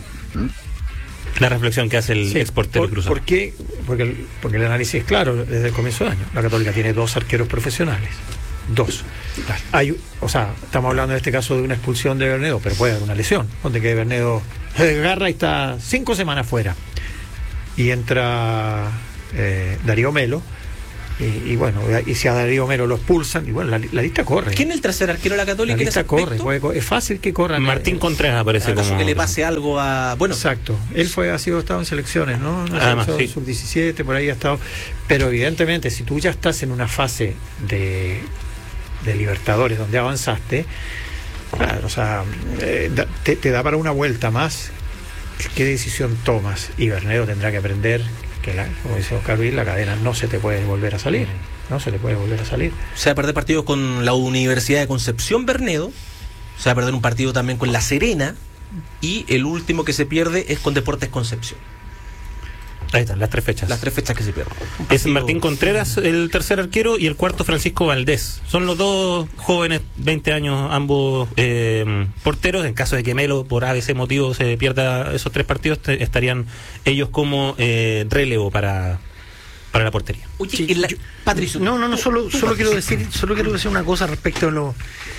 La reflexión que hace el exportero cruzado. ¿Por qué? Porque el análisis es claro desde el comienzo del año. La Católica tiene 2 arqueros profesionales. 2. Estamos hablando en este caso de una expulsión de Bernedo, pero puede haber una lesión, donde que Bernedo se desgarra y está 5 semanas fuera. Y entra Darío Melo. Y si a Darío Melo lo expulsan, y bueno, la lista corre. ¿Quién es el tercer arquero de la Católica? La lista corre, es fácil que corra. Martín Contreras parece como que le pase algo a... Bueno, exacto. Él ha estado en selecciones, ¿no? Además, sí. Sub-17, por ahí ha estado. Pero evidentemente, si tú ya estás en una fase de Libertadores donde avanzaste, claro, te da para una vuelta más. ¿Qué decisión tomas? Y Bernedo tendrá que aprender que, como dice Oscar Ruiz, la cadena no se te puede volver a salir. No se le puede volver a salir. Se va a perder partidos con la Universidad de Concepción, Bernedo. Se va a perder un partido también con La Serena. Y el último que se pierde es con Deportes Concepción. Ahí están, las 3 fechas. Las 3 fechas que se pierden. Es Martín Contreras, el tercer arquero, y el cuarto Francisco Valdés. Son los 2 jóvenes, 20 años, ambos porteros. En caso de que Melo, por ABC motivo, se pierda esos 3 partidos, estarían ellos como relevo para la portería. Oye, sí, Patricio. Solo quiero decir una cosa respecto a lo...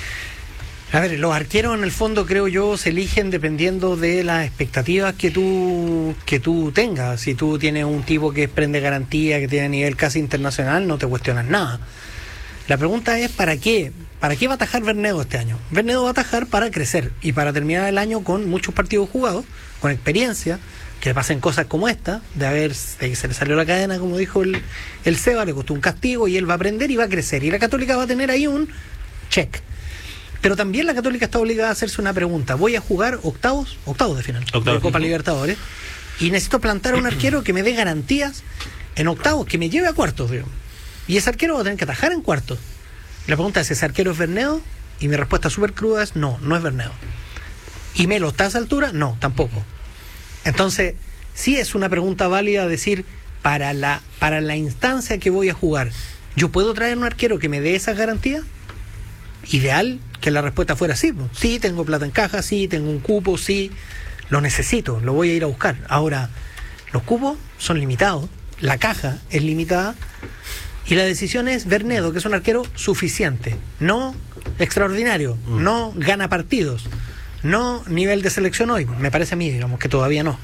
A ver, los arqueros en el fondo, creo yo, se eligen dependiendo de las expectativas que tú tengas. Si tú tienes un tipo que prende garantía, que tiene nivel casi internacional, no te cuestionas nada. La pregunta es ¿para qué? ¿Para qué va a atajar Bernedo este año? Bernedo va a atajar para crecer y para terminar el año con muchos partidos jugados, con experiencia, que le pasen cosas como esta, de que se le salió la cadena, como dijo el Seba, le costó un castigo y él va a aprender y va a crecer. Y la Católica va a tener ahí un check. Pero también la Católica está obligada a hacerse una pregunta. Voy a jugar octavos de final de Copa Libertadores y necesito plantar un arquero que me dé garantías en octavos, que me lleve a cuartos, digamos. Y ese arquero va a tener que atajar en cuartos. La pregunta es, ¿ese arquero es Bernedo? Y mi respuesta súper cruda es no es Bernedo. ¿Y Melo está a esa altura? No, tampoco. Entonces, sí es una pregunta válida decir, para la instancia que voy a jugar, ¿yo puedo traer un arquero que me dé esas garantías? Ideal que la respuesta fuera sí. Sí, tengo plata en caja, sí, tengo un cupo, sí, lo necesito, lo voy a ir a buscar. Ahora, los cupos son limitados, la caja es limitada y la decisión es Bernedo, que es un arquero suficiente, no extraordinario, no gana partidos, no nivel de selección hoy, me parece a mí, digamos, que todavía no.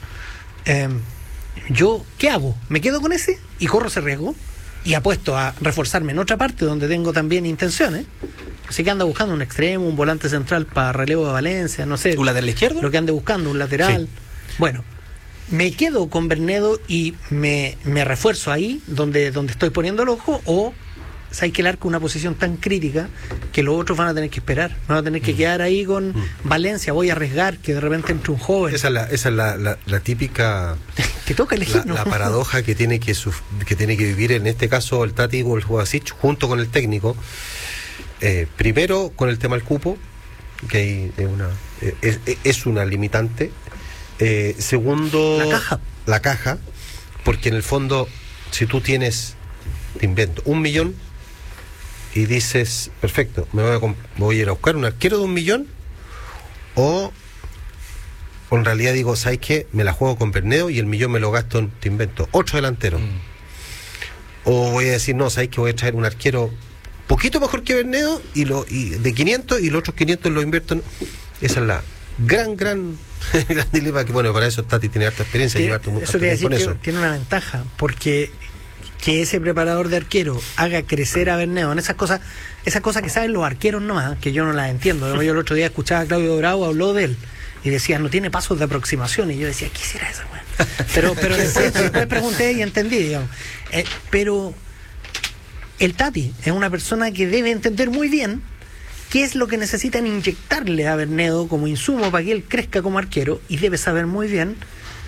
¿Yo qué hago? ¿Me quedo con ese y corro ese riesgo? Y apuesto a reforzarme en otra parte donde tengo también intenciones. Así que anda buscando un extremo, un volante central para relevo de Valencia, no sé. ¿Un lateral izquierdo? Lo que ande buscando, un lateral. Sí. Bueno, me quedo con Bernedo y me refuerzo ahí donde estoy poniendo el ojo, o hay que con una posición tan crítica que los otros van a tener que esperar, van a tener que quedar ahí con Valencia. Voy a arriesgar que de repente entre un joven. Esa es la típica que toca elegir, la paradoja que tiene que vivir en este caso el Tati Boljuasic junto con el técnico. Primero con el tema del cupo, que es una limitante. Segundo, la caja, porque en el fondo, si tú tienes, te invento, 1 millón y dices, perfecto, voy a ir a buscar un arquero de 1 millón, o en realidad digo, ¿sabes qué? Me la juego con Bernedo y el millón me lo gasto en, te invento, 8 delanteros. O voy a decir, no, ¿sabes qué? Voy a traer un arquero poquito mejor que Bernedo y de 500 y los otros 500 los invierto en... Esa es la gran dilema, que bueno, para eso Tati tiene harta experiencia. Eso quiere decir que tiene una ventaja, porque que ese preparador de arquero haga crecer a Bernedo en esas cosas que saben los arqueros nomás, que yo no las entiendo. Yo el otro día escuchaba a Claudio Bravo, habló de él y decía, no tiene pasos de aproximación, y yo decía, ¿qué será eso, güey? Pero después pregunté y entendí, digamos. Pero el Tati es una persona que debe entender muy bien qué es lo que necesitan inyectarle a Bernedo como insumo para que él crezca como arquero, y debe saber muy bien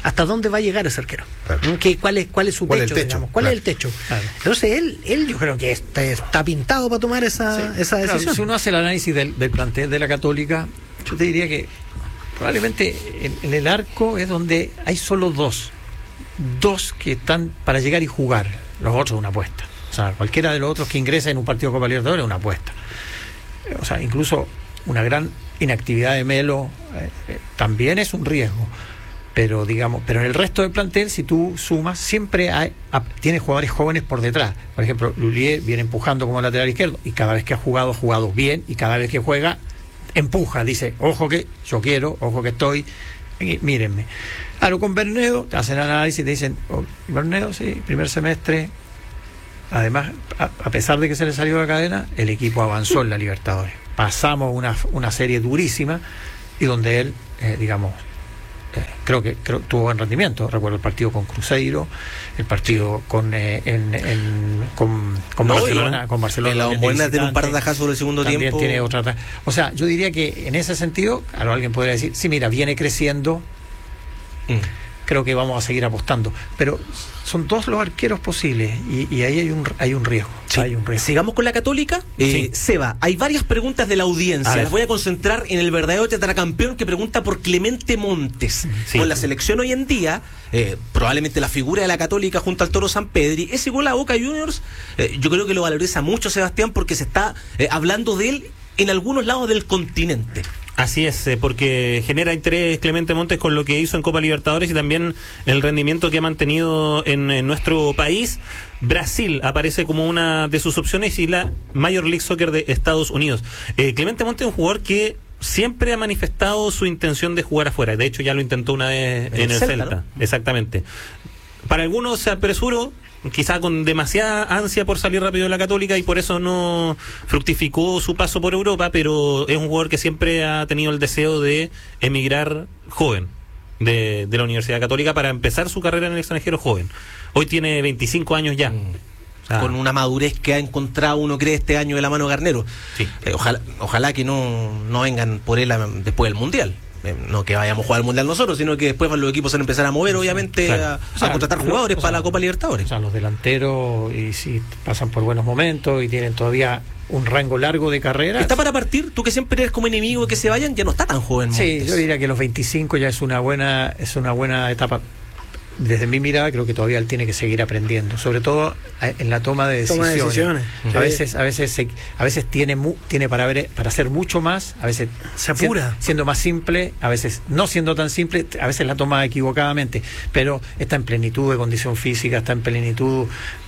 ¿Hasta dónde va a llegar ese arquero? Claro. ¿Cuál es su techo, digamos? ¿Cuál es el techo? Claro. Entonces él yo creo que está pintado para tomar esa decisión. Claro, si uno hace el análisis del plantel de la Católica, yo te diría que probablemente en el arco es donde hay solo dos que están para llegar y jugar. Los otros una apuesta. O sea, cualquiera de los otros que ingresa en un partido de Copa Libertadores es una apuesta. O sea, incluso una gran inactividad de Melo también es un riesgo. Pero en el resto del plantel, si tú sumas, siempre tiene jugadores jóvenes por detrás. Por ejemplo, Lullier viene empujando como lateral izquierdo y cada vez que ha jugado bien, y cada vez que juega empuja, dice, ojo que yo quiero, ojo que estoy, mírenme. Claro, con Bernedo te hacen análisis y te dicen, Bernedo, sí, primer semestre, además, a pesar de que se le salió la cadena, el equipo avanzó en la Libertadores. Pasamos una serie durísima y donde él, creo tuvo buen rendimiento. Recuerdo el partido con Cruzeiro, el partido con Barcelona, en la buena tiene un par de tajazos del segundo tiempo. Tiene otra. O sea, yo diría que en ese sentido, claro, alguien podría decir, sí, mira, viene creciendo. Creo que vamos a seguir apostando, pero son todos los arqueros posibles y ahí hay un riesgo. Sí. Sigamos con la Católica. Seba, hay varias preguntas de la audiencia. Las voy a concentrar en el verdadero tetracampeón que pregunta por Clemente Montes. Con la selección hoy en día, probablemente la figura de la Católica junto al Toro Sampedri, ese gol a Boca Juniors, yo creo que lo valoriza mucho Sebastián, porque se está hablando de él en algunos lados del continente. Así es, porque genera interés Clemente Montes con lo que hizo en Copa Libertadores y también el rendimiento que ha mantenido en nuestro país. Brasil aparece como una de sus opciones y la Major League Soccer de Estados Unidos. Clemente Montes es un jugador que siempre ha manifestado su intención de jugar afuera. De hecho, ya lo intentó una vez en el Celta. ¿No? Exactamente. Para algunos se apresuró, quizá con demasiada ansia por salir rápido de la Católica, y por eso no fructificó su paso por Europa, pero es un jugador que siempre ha tenido el deseo de emigrar joven de la Universidad Católica para empezar su carrera en el extranjero joven. Hoy tiene 25 años ya. O sea, con una madurez que ha encontrado, uno cree, este año de la mano de Garnero. Sí. Ojalá que no vengan por él después del Mundial. No que vayamos a jugar al Mundial nosotros, sino que después los equipos se van a empezar a mover, obviamente, claro. a contratar jugadores para la Copa Libertadores. O sea, los delanteros, y si pasan por buenos momentos y tienen todavía un rango largo de carrera. ¿Está para partir? Tú que siempre eres como enemigo de que se vayan, ya no está tan joven. Montes. Sí, yo diría que los 25 ya es una buena etapa. Desde mi mirada, creo que todavía él tiene que seguir aprendiendo, sobre todo en la toma de decisiones. A veces tiene para hacer mucho más, a veces se apura, siendo más simple, a veces no siendo tan simple, a veces la toma equivocadamente, pero está en plenitud de condición física, está en plenitud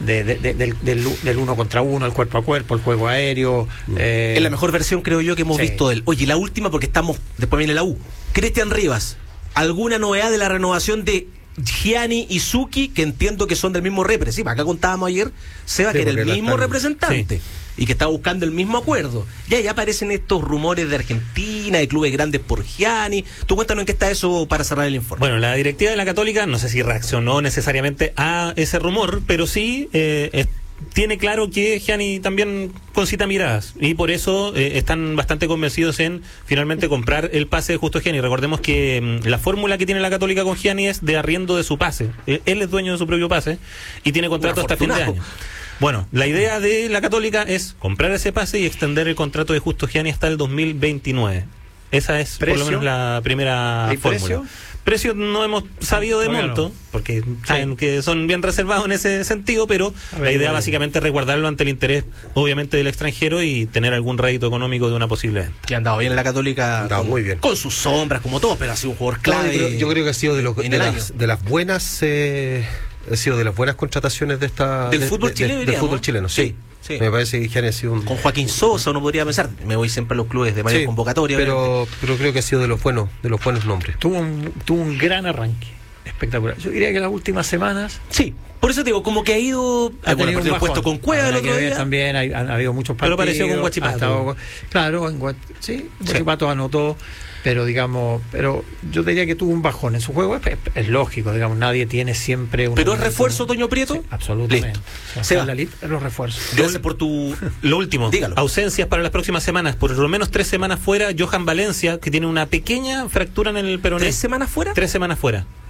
del uno contra uno, el cuerpo a cuerpo, el juego aéreo. Es la mejor versión, creo yo, que hemos visto de él. Oye, la última, porque después viene la U. Cristian Rivas, ¿alguna novedad de la renovación de Gianni y Suki, que entiendo que son del mismo representante? Acá contábamos ayer, Seba, que era el mismo representante y que estaba buscando el mismo acuerdo. Ya aparecen estos rumores de Argentina, de clubes grandes por Gianni. Tú cuéntanos en qué está eso para cerrar el informe. Bueno, la directiva de la Católica no sé si reaccionó necesariamente a ese rumor, pero sí tiene claro que Gianni también concita miradas, y por eso están bastante convencidos en finalmente comprar el pase de Justo Gianni. Recordemos que la fórmula que tiene la Católica con Gianni es de arriendo de su pase. Él es dueño de su propio pase y tiene contrato hasta fin de año. Bueno, la idea de la Católica es comprar ese pase y extender el contrato de Justo Gianni hasta el 2029. Esa es por lo menos la primera fórmula. Precios no hemos sabido de monto, porque saben que son bien reservados en ese sentido, pero la idea básicamente es resguardarlo ante el interés, obviamente, del extranjero y tener algún rédito económico de una posible venta. Que ha andado bien en la Católica, muy bien, con sus sombras, como todo, pero ha sido un jugador clave. Yo creo que ha sido de las buenas contrataciones de del fútbol chileno. Del fútbol chileno, sí. Me parece que Gianni ha sido con Joaquín Sosa uno podría pensar, me voy siempre a los clubes de mayor convocatoria, pero creo que ha sido de los buenos nombres. Tuvo un gran arranque, espectacular. Yo diría que las últimas semanas, por eso te digo, como que ha tenido un puesto con Cueva el otro día. También ha habido muchos partidos. Pero pareció con Huachipato. Claro, Huachipato anotó, pero yo diría que tuvo un bajón en su juego. Es lógico, nadie tiene siempre un... ¿Pero es refuerzo, Toño Prieto? Sí, absolutamente. Los refuerzos. Gracias por lo último. Dígalo. Ausencias para las próximas semanas. Por lo menos 3 semanas fuera, Johan Valencia, que tiene una pequeña fractura en el peroné. ¿3 semanas fuera? 3 semanas fuera.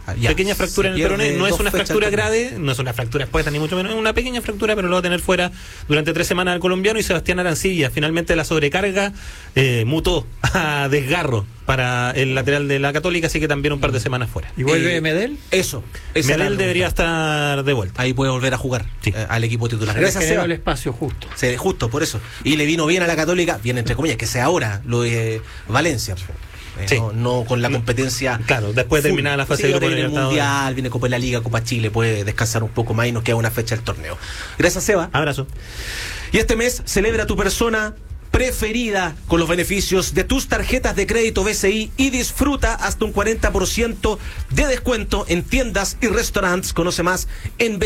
Pequeña fractura en el peroné, no es una fractura grave, no es una fractura expuesta ni mucho menos, es una pequeña fractura, pero lo va a tener fuera durante 3 semanas el colombiano. Y Sebastián Arancibia, finalmente la sobrecarga mutó a desgarro para el lateral de la Católica, así que también un par de semanas fuera. ¿Y vuelve Medel? Medel debería estar de vuelta. Ahí puede volver a jugar al equipo titular. Gracias, Seba. El espacio justo. Justo, por eso. Y le vino bien a la Católica, bien entre comillas, que sea ahora lo de Valencia. No con la competencia. Claro, después de terminar la fase de grupo del Mundial, viene Copa de la Liga, Copa Chile, puede descansar un poco más y nos queda una fecha del torneo. Gracias, Seba. Abrazo. Y este mes celebra tu persona preferida con los beneficios de tus tarjetas de crédito BCI y disfruta hasta un 40% de descuento en tiendas y restaurantes. Conoce más en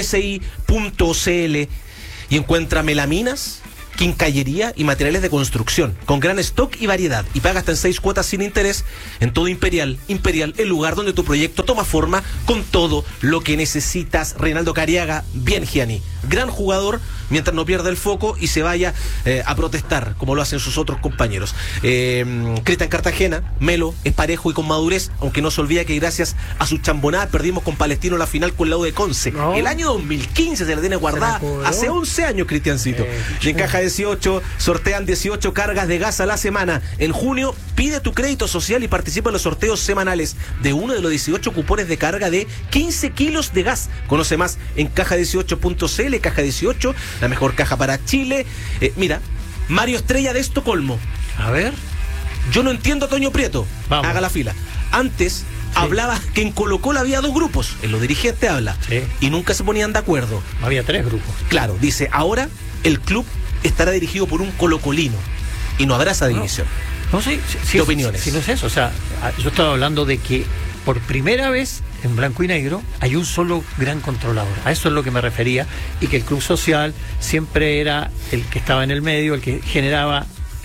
bci.cl y encuentra melaminas, quincallería y materiales de construcción con gran stock y variedad, y paga hasta en 6 cuotas sin interés en todo Imperial, el lugar donde tu proyecto toma forma con todo lo que necesitas. Reinaldo Cariaga, bien Gianni, gran jugador, mientras no pierda el foco y se vaya a protestar como lo hacen sus otros compañeros. Cristian Cartagena, Melo, es parejo y con madurez, aunque no se olvida que gracias a sus chambonadas perdimos con Palestino la final con el lado de Conce. El año 2015 se la tiene guardada, hace 11 años, Cristiancito. Y en Caja 18 sortean 18 cargas de gas a la semana. En junio pide tu crédito social y participa en los sorteos semanales de uno de los 18 cupones de carga de 15 kilos de gas. Conoce más en caja18.cl. Caja 18, la mejor caja para Chile. Mira, Mario Estrella de Estocolmo. A ver. Yo no entiendo a Toño Prieto. Vamos. Haga la fila. Antes hablaba que en Colo-Colo había 2 grupos. En los dirigentes habla. Y nunca se ponían de acuerdo. Había 3 grupos. Claro, dice, ahora el club estará dirigido por un colocolino y no habrá esa división. No sé, ¿Qué opiniones? Si no es eso, o sea, yo estaba hablando de que por primera vez en blanco y negro hay un solo gran controlador. A eso es lo que me refería, y que el club social siempre era el que estaba en el medio, el que generaba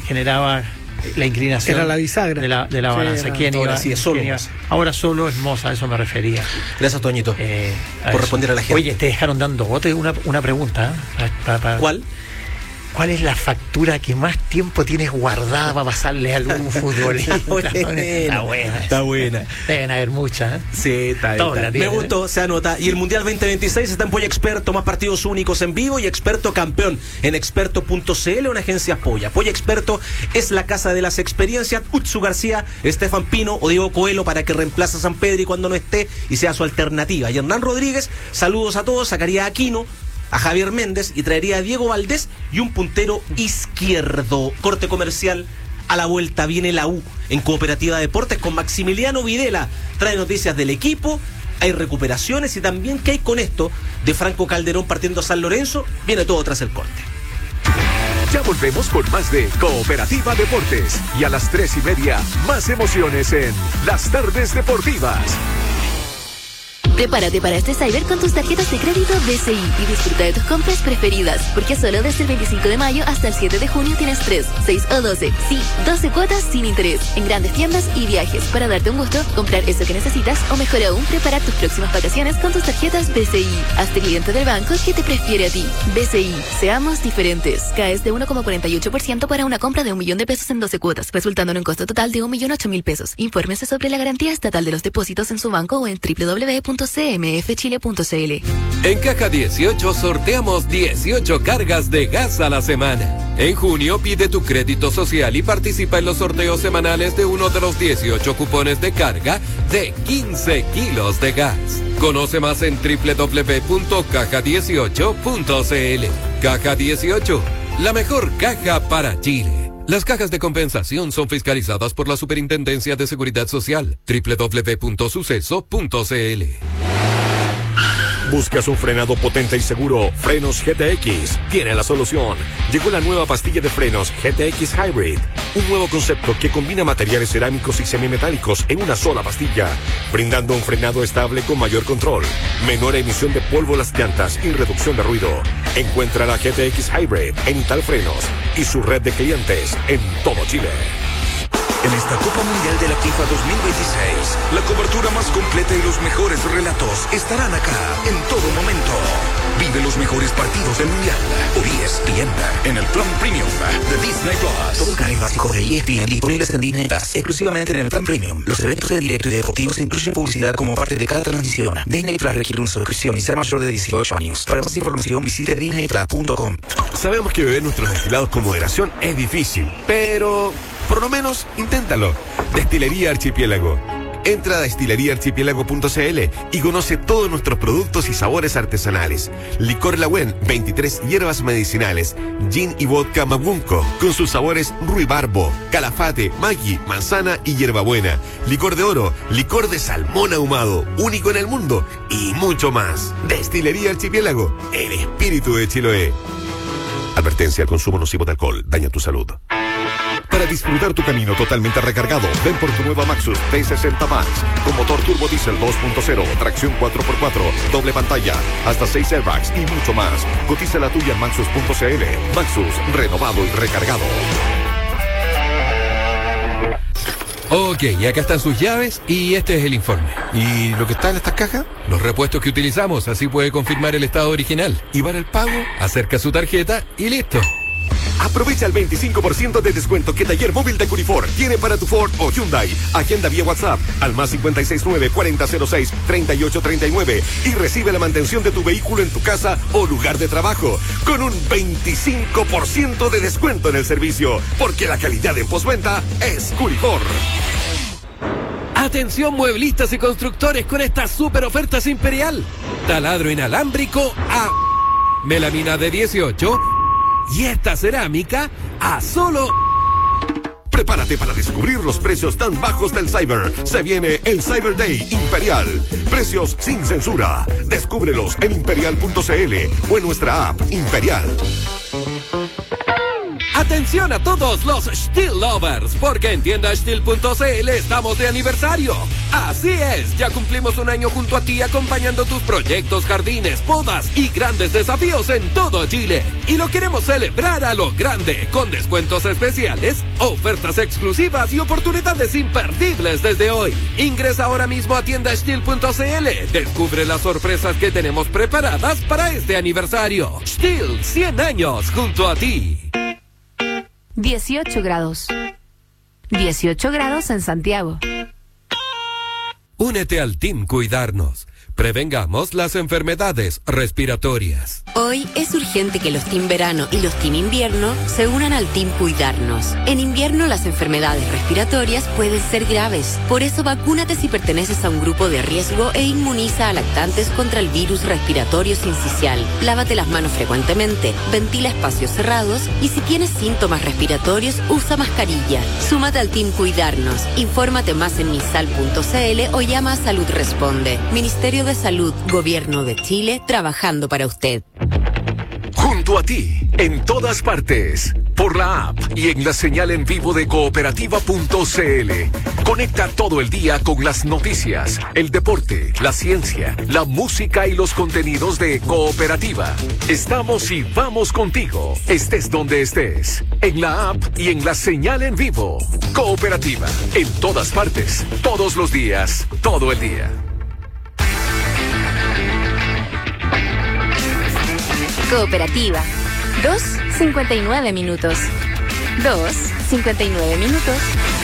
la inclinación. Era la bisagra de la balanza. ¿Quién iba? Ahora solo es Moza, a eso me refería. Gracias, Toñito, por responder a la gente. Oye, te dejaron dando bote una pregunta. ¿Cuál? ¿Cuál es la factura que más tiempo tienes guardada para pasarle a algún futbolista? Está buena. Deben haber muchas. Sí, está. Me gustó, se anota. Y el Mundial 2026 está en Polla Experto, más partidos únicos en vivo y Experto campeón en experto.cl, una agencia Polla. Polla Experto es la casa de las experiencias. Utsu García, Estefan Pino o Diego Coelho para que reemplace a San Pedri cuando no esté y sea su alternativa. Y Hernán Rodríguez, saludos a todos, sacaría a Aquino, a Javier Méndez y traería a Diego Valdés y un puntero izquierdo. Corte comercial. A la vuelta viene la U en Cooperativa Deportes con Maximiliano Videla. Trae noticias del equipo, hay recuperaciones y también qué hay con esto de Franco Calderón partiendo a San Lorenzo. Viene todo tras el corte. Ya volvemos con más de Cooperativa Deportes y a las 3:30 más emociones en Las Tardes Deportivas. Prepárate para este Cyber con tus tarjetas de crédito BCI y disfruta de tus compras preferidas, porque solo desde el 25 de mayo hasta el 7 de junio tienes 3, 6 o 12, sí, 12 cuotas sin interés en grandes tiendas y viajes para darte un gusto, comprar eso que necesitas o mejor aún, preparar tus próximas vacaciones con tus tarjetas BCI. Hazte cliente del banco que te prefiere a ti. BCI, seamos diferentes. Caes de 1,48% para una compra de $1.000.000 en 12 cuotas, resultando en un costo total de $1.008.000. Infórmese sobre la garantía estatal de los depósitos en su banco o en www.cmfchile.cl. En Caja 18 sorteamos 18 cargas de gas a la semana. En junio pide tu crédito social y participa en los sorteos semanales de uno de los 18 cupones de carga de 15 kilos de gas. Conoce más en www.caja18.cl. Caja 18, la mejor caja para Chile. Las cajas de compensación son fiscalizadas por la Superintendencia de Seguridad Social. www.suceso.cl. ¿Buscas un frenado potente y seguro? Frenos GTX tiene la solución. Llegó la nueva pastilla de frenos GTX Hybrid, un nuevo concepto que combina materiales cerámicos y semimetálicos en una sola pastilla, brindando un frenado estable con mayor control, menor emisión de polvo a las llantas y reducción de ruido. Encuentra la GTX Hybrid en Italfrenos y su red de clientes en todo Chile. en esta Copa Mundial de la FIFA 2026. La cobertura más completa y los mejores relatos estarán acá en todo momento. Vive los mejores partidos del Mundial por ESPN en el plan Premium de Disney Plus. Todo el canal básico de ESPN disponibles en Disney Plus, exclusivamente en el plan Premium. Los eventos de directo y deportivos incluyen publicidad como parte de cada transmisión. Disney Plus requiere una suscripción y ser mayor de 18 años. Para más información visite disneyplus.com. Sabemos que beber nuestros destilados con moderación es difícil, pero por lo menos inténtalo. Destilería Archipiélago. Entra a destileriaarchipiélago.cl y conoce todos nuestros productos y sabores artesanales. Licor Lagüen, 23 hierbas medicinales. Gin y vodka Mabunco, con sus sabores ruibarbo, calafate, maggi, manzana y hierbabuena. Licor de oro, licor de salmón ahumado, único en el mundo, y mucho más. Destilería Archipiélago, el espíritu de Chiloé. Advertencia: el consumo nocivo de alcohol daña tu salud. Para disfrutar tu camino totalmente recargado, ven por tu nueva Maxus T60 Max, con motor turbo diésel 2.0, tracción 4x4, doble pantalla, hasta 6 airbags y mucho más. Cotiza la tuya en Maxus.cl. Maxus, renovado y recargado. Ok, y acá están sus llaves y este es el informe. ¿Y lo que está en estas cajas? Los repuestos que utilizamos, así puede confirmar el estado original. ¿Y para el pago? Acerca su tarjeta y listo. Aprovecha el 25% de descuento que Taller Móvil de Curifor tiene para tu Ford o Hyundai. Agenda vía WhatsApp al más 569-4006-3839 y recibe la mantención de tu vehículo en tu casa o lugar de trabajo con un 25% de descuento en el servicio, porque la calidad en postventa es Curifor. Atención mueblistas y constructores con estas super ofertas Imperial. Taladro inalámbrico a melamina de 18 y esta cerámica a solo... Prepárate para descubrir los precios tan bajos del Cyber. Se viene el Cyber Day Imperial. Precios sin censura. Descúbrelos en imperial.cl o en nuestra app Imperial. Atención a todos los Stihl Lovers, porque en tiendastihl.cl estamos de aniversario. Así es, ya cumplimos un año junto a ti acompañando tus proyectos, jardines, podas y grandes desafíos en todo Chile. Y lo queremos celebrar a lo grande, con descuentos especiales, ofertas exclusivas y oportunidades imperdibles desde hoy. Ingresa ahora mismo a tiendastihl.cl. Descubre las sorpresas que tenemos preparadas para este aniversario. Stihl, 100 años junto a ti. 18 grados. 18 grados en Santiago. Únete al Team Cuidarnos. Prevengamos las enfermedades respiratorias. Hoy es urgente que los Team Verano y los Team Invierno se unan al Team Cuidarnos. En invierno las enfermedades respiratorias pueden ser graves. Por eso vacúnate si perteneces a un grupo de riesgo e inmuniza a lactantes contra el virus respiratorio sincicial. Lávate las manos frecuentemente, ventila espacios cerrados y si tienes síntomas respiratorios, usa mascarilla. Súmate al Team Cuidarnos. Infórmate más en misal.cl o llama a Salud Responde. Ministerio de Salud, Gobierno de Chile, trabajando para usted. Junto a ti, en todas partes, por la app y en la señal en vivo de cooperativa.cl. Conecta todo el día con las noticias, el deporte, la ciencia, la música y los contenidos de Cooperativa. Estamos y vamos contigo, estés donde estés, en la app y en la señal en vivo. Cooperativa, en todas partes, todos los días, todo el día. Cooperativa. 2:59 minutos. 2:59 minutos.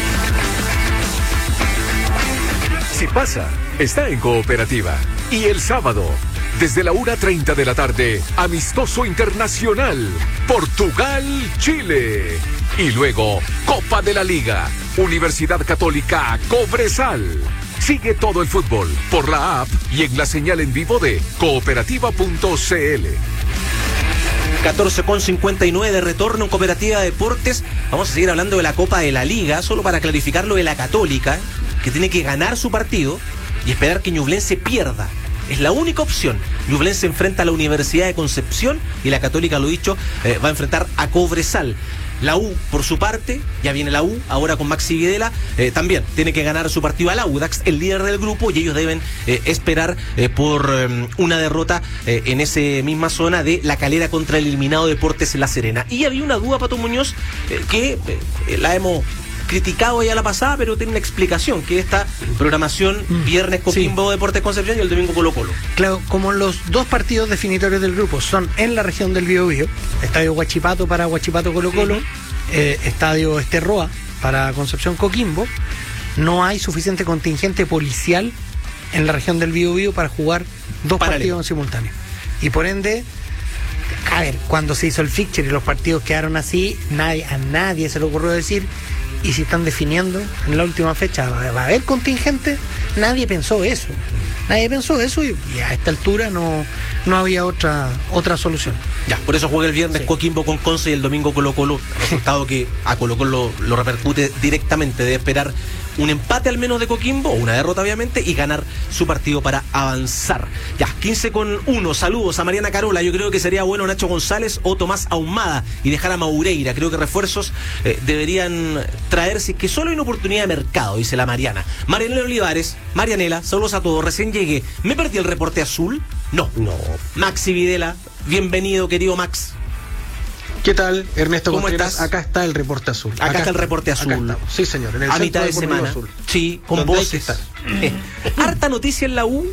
Si pasa, está en Cooperativa. Y el sábado, desde la 1:30 de la tarde, amistoso internacional, Portugal-Chile. Y luego, Copa de la Liga, Universidad Católica Cobresal. Sigue todo el fútbol por la app y en la señal en vivo de cooperativa.cl. 14:59 de retorno en Cooperativa Deportes. Vamos a seguir hablando de la Copa de la Liga, solo para clarificar lo de la Católica, que tiene que ganar su partido y esperar que Ñublense pierda. Es la única opción. Ñublense enfrenta a la Universidad de Concepción y la Católica, lo dicho, va a enfrentar a Cobresal. La U, por su parte, ya viene la U, ahora con Maxi Videla, también tiene que ganar su partido al Audax, el líder del grupo, y ellos deben esperar por una derrota en esa misma zona de La Calera contra el eliminado Deportes La Serena. Y había una duda, Pato Muñoz, que la hemos criticado ya la pasada, pero tiene una explicación, que esta programación viernes Coquimbo Deportes Concepción y el domingo Colo-Colo. Claro, como los dos partidos definitorios del grupo son en la región del Biobío, estadio Huachipato para Huachipato Colo-Colo, estadio Esterroa para Concepción Coquimbo, no hay suficiente contingente policial en la región del Biobío para jugar dos partidos en simultáneo. Y por ende, a ver, cuando se hizo el fixture y los partidos quedaron así, a nadie se le ocurrió decir, y si están definiendo en la última fecha, ¿va a haber contingente? Nadie pensó eso. Y a esta altura no había otra solución. Ya, por eso juega el viernes Coquimbo con Conce y el domingo Colo-Colo, resultado que a Colo-Colo lo repercute directamente. Debe esperar un empate al menos de Coquimbo, o una derrota obviamente, y ganar su partido para avanzar. Ya, 15:1, saludos a Mariana Carola. Yo creo que sería bueno Nacho González o Tomás Ahumada y dejar a Maureira. Creo que refuerzos deberían traerse, que solo hay una oportunidad de mercado, dice la Mariana. Marianela Olivares, Marianela, saludos a todos, recién llegué. ¿Me perdí el reporte azul? No. Maxi Videla, bienvenido querido Max. ¿Qué tal, Ernesto ¿Cómo Contreras? estás? Acá está el reporte azul. Acá está el reporte azul. Sí, señor. En el a mitad de semana. azul. Sí, con Donde hay que voces. Harta noticia en la U.